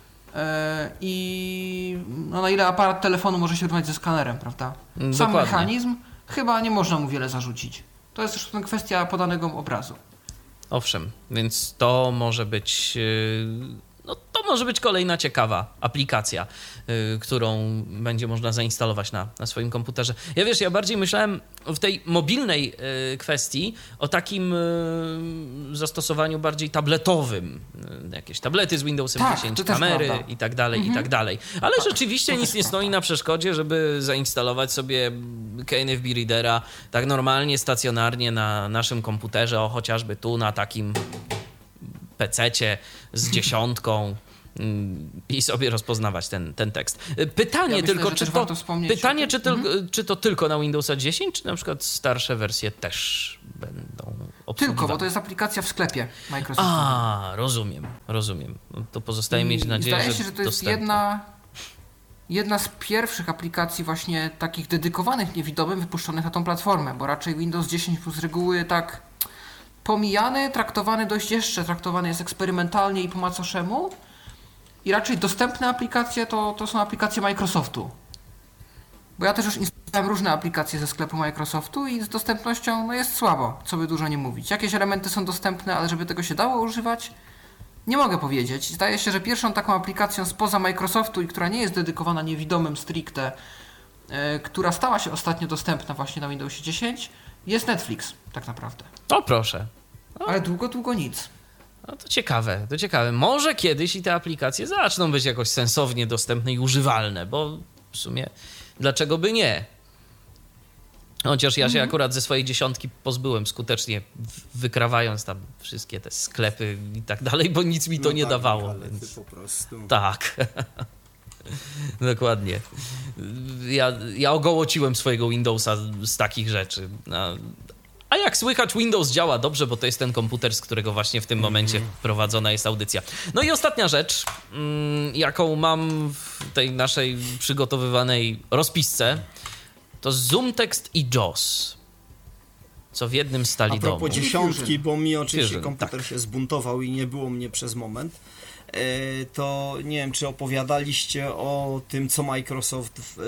i no, na ile aparat telefonu może się równać ze skanerem, prawda? Sam Dokładnie. mechanizm chyba nie można mu wiele zarzucić. To jest zresztą kwestia podanego obrazu. Owszem, więc to może być, yy, no to może być kolejna ciekawa aplikacja, yy, którą będzie można zainstalować na, na swoim komputerze. Ja wiesz, ja bardziej myślałem w tej mobilnej yy, kwestii o takim yy, zastosowaniu bardziej tabletowym jakieś tablety z Windowsem Tak, dziesięć, to też kamery prawda. i tak dalej, Mhm. i tak dalej. Ale rzeczywiście to nic też nie prawda. stoi na przeszkodzie, żeby zainstalować sobie K N F B Readera tak normalnie, stacjonarnie na naszym komputerze, o chociażby tu na takim pececie z dziesiątką mm, i sobie rozpoznawać ten, ten tekst. Pytanie Ja myślę, tylko, że czy też to, warto wspomnieć pytanie o czy, tym. tylko, czy to tylko na Windowsa dziesięć, czy na przykład starsze wersje też będą obsługiwane? Tylko, bo to jest aplikacja w sklepie Microsoftu. A, rozumiem, rozumiem. No to pozostaje mieć I nadzieję, zdaje że się, że to jest dostępne. jedna, jedna z pierwszych aplikacji właśnie takich dedykowanych niewidomym wypuszczonych na tą platformę, bo raczej Windows dziesięć plus z reguły tak pomijany, traktowany dość jeszcze, traktowany jest eksperymentalnie i po macoszemu i raczej dostępne aplikacje to, to są aplikacje Microsoftu. Bo ja też już instalowałem różne aplikacje ze sklepu Microsoftu i z dostępnością no jest słabo, co by dużo nie mówić. Jakieś elementy są dostępne, ale żeby tego się dało używać, nie mogę powiedzieć. Zdaje się, że pierwszą taką aplikacją spoza Microsoftu i która nie jest dedykowana niewidomym stricte, yy, która stała się ostatnio dostępna właśnie na Windowsie dziesięć, jest Netflix, tak naprawdę. O proszę. Ale długo, długo nic. No to ciekawe, to ciekawe. Może kiedyś i te aplikacje zaczną być jakoś sensownie dostępne i używalne, bo w sumie dlaczego by nie? Chociaż ja się Mhm. akurat ze swojej dziesiątki pozbyłem skutecznie, w- wykrawając tam wszystkie te sklepy i tak dalej, bo nic mi to No nie tak, dawało. ale ty Więc... po prostu. Tak. Dokładnie. Ja, ja ogołociłem swojego Windowsa z takich rzeczy. A, a jak słychać, Windows działa dobrze, bo to jest ten komputer, z którego właśnie w tym momencie prowadzona jest audycja. No i ostatnia rzecz, mm, jaką mam w tej naszej przygotowywanej rozpisce, to ZoomText i JAWS. Co w jednym stali A propos domu. dziesiątki, bo mi oczywiście Fusion, komputer tak. się zbuntował i nie było mnie przez moment, e, to nie wiem, czy opowiadaliście o tym, co Microsoft e, e,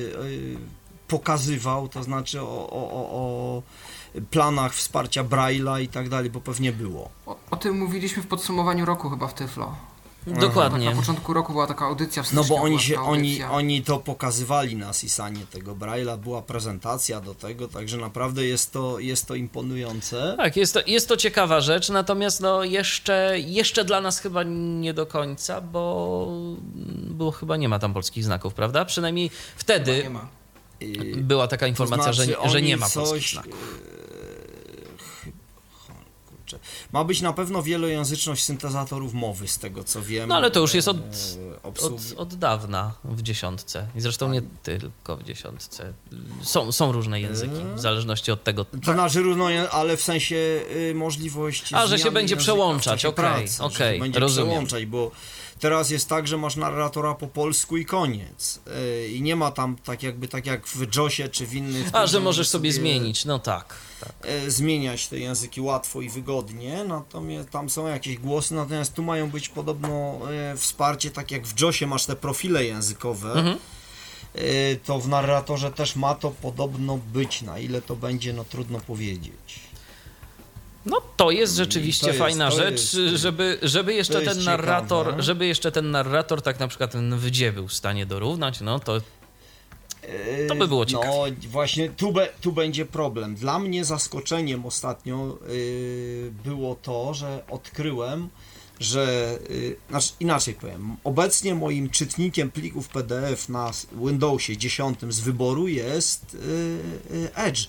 pokazywał, to znaczy o, o, o, o planach wsparcia Braille'a i tak dalej, bo pewnie było. O, o tym mówiliśmy w podsumowaniu roku chyba w Tyflo. Dokładnie. Tak, na początku roku była taka audycja w No styczniu. bo oni była się, taka oni, audycja. oni to pokazywali na Sisanie tego Braille'a, była prezentacja do tego, także naprawdę jest to, jest to imponujące. Tak, jest to, jest to ciekawa rzecz, natomiast no jeszcze, jeszcze dla nas chyba nie do końca, bo, bo chyba nie ma tam polskich znaków, prawda? Przynajmniej wtedy Chyba nie ma. I- była taka informacja, to znaczy, że, że oni nie ma coś, polskich znaków. e, chyba- kurczę. Ma być na pewno wielojęzyczność syntezatorów mowy, z tego co wiem. No ale to już jest od, e, od, obsługi. od dawna w dziesiątce. I zresztą nie tylko w dziesiątce. Są, są różne języki, w zależności od tego. To znaczy równo, ale w sensie y, możliwości A, że się zmiany będzie języka przełączać, w czasie okej, pracy, że okej, się będzie rozumiem. przełączać, bo teraz jest tak, że masz narratora po polsku i koniec. Y, I nie ma tam tak jakby, tak jak w JAWSie czy w innych... A, że możesz możesz sobie zmienić, no tak. tak. e, zmieniać te języki łatwo i wygodnie, natomiast tam są jakieś głosy, natomiast tu mają być podobno e, wsparcie, tak jak w JAWSie masz te profile językowe, Mhm. e, to w narratorze też ma to podobno być, na ile to będzie, no trudno powiedzieć. No to jest rzeczywiście To jest- fajna to rzecz, jest- żeby, żeby jeszcze to jest ten narrator, ciekawe. żeby jeszcze ten narrator tak na przykład ten wydzie był w stanie dorównać, no to E, To by było ciekawe. No właśnie, tu, be, tu będzie problem. Dla mnie zaskoczeniem ostatnio y, było to, że odkryłem, że, y, znaczy inaczej powiem, obecnie moim czytnikiem plików P D F na Windowsie dziesięć z wyboru jest y, y, Edge.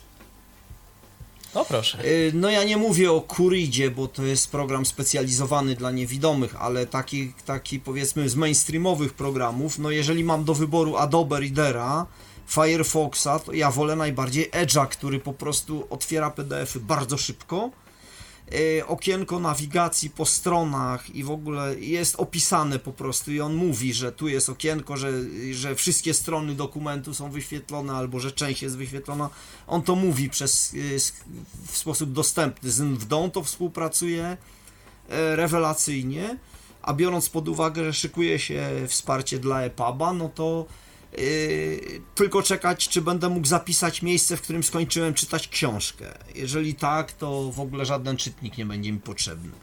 o proszę. Y, No ja nie mówię o Kuridzie, bo to jest program specjalizowany dla niewidomych, ale taki, taki powiedzmy z mainstreamowych programów, no jeżeli mam do wyboru Adobe Readera, Firefoxa, to ja wolę najbardziej Edge'a, który po prostu otwiera P D F-y bardzo szybko. Y, Okienko nawigacji po stronach i w ogóle jest opisane po prostu i on mówi, że tu jest okienko, że, że wszystkie strony dokumentu są wyświetlone albo że część jest wyświetlona. On to mówi przez, y, s- w sposób dostępny. Z N W D O to współpracuje e, rewelacyjnie, a biorąc pod uwagę, że szykuje się wsparcie dla EPUBa, no to Yy, tylko czekać, czy będę mógł zapisać miejsce, w którym skończyłem czytać książkę. Jeżeli tak, to w ogóle żaden czytnik nie będzie mi potrzebny.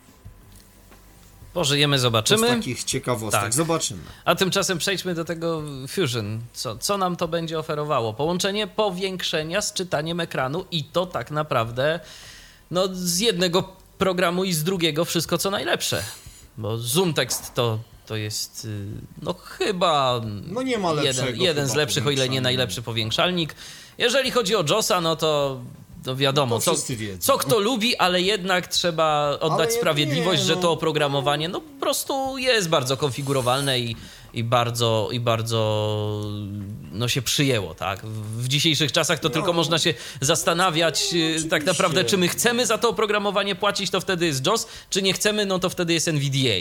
Pożyjemy, To z zobaczymy. takich ciekawostek. Tak. Zobaczymy. A tymczasem przejdźmy do tego Fusion. Co, co nam to będzie oferowało? Połączenie powiększenia z czytaniem ekranu i to tak naprawdę no, z jednego programu i z drugiego wszystko co najlepsze. bo ZoomText to, to jest y, no chyba No nie ma lepszego jeden, jeden z chyba lepszych, o ile nie powiększalnika. najlepszy powiększalnik. Jeżeli chodzi o JOSa, no to no wiadomo, No to co, wszyscy wiedzą. co kto lubi, ale jednak trzeba oddać Ale sprawiedliwość, nie, że no. to oprogramowanie no po prostu jest bardzo konfigurowalne i, i bardzo, i bardzo no się przyjęło, tak? W dzisiejszych czasach to No. tylko można się zastanawiać No, tak naprawdę, oczywiście. czy my chcemy za to oprogramowanie płacić, to wtedy jest JOS, czy nie chcemy, no to wtedy jest N V D A.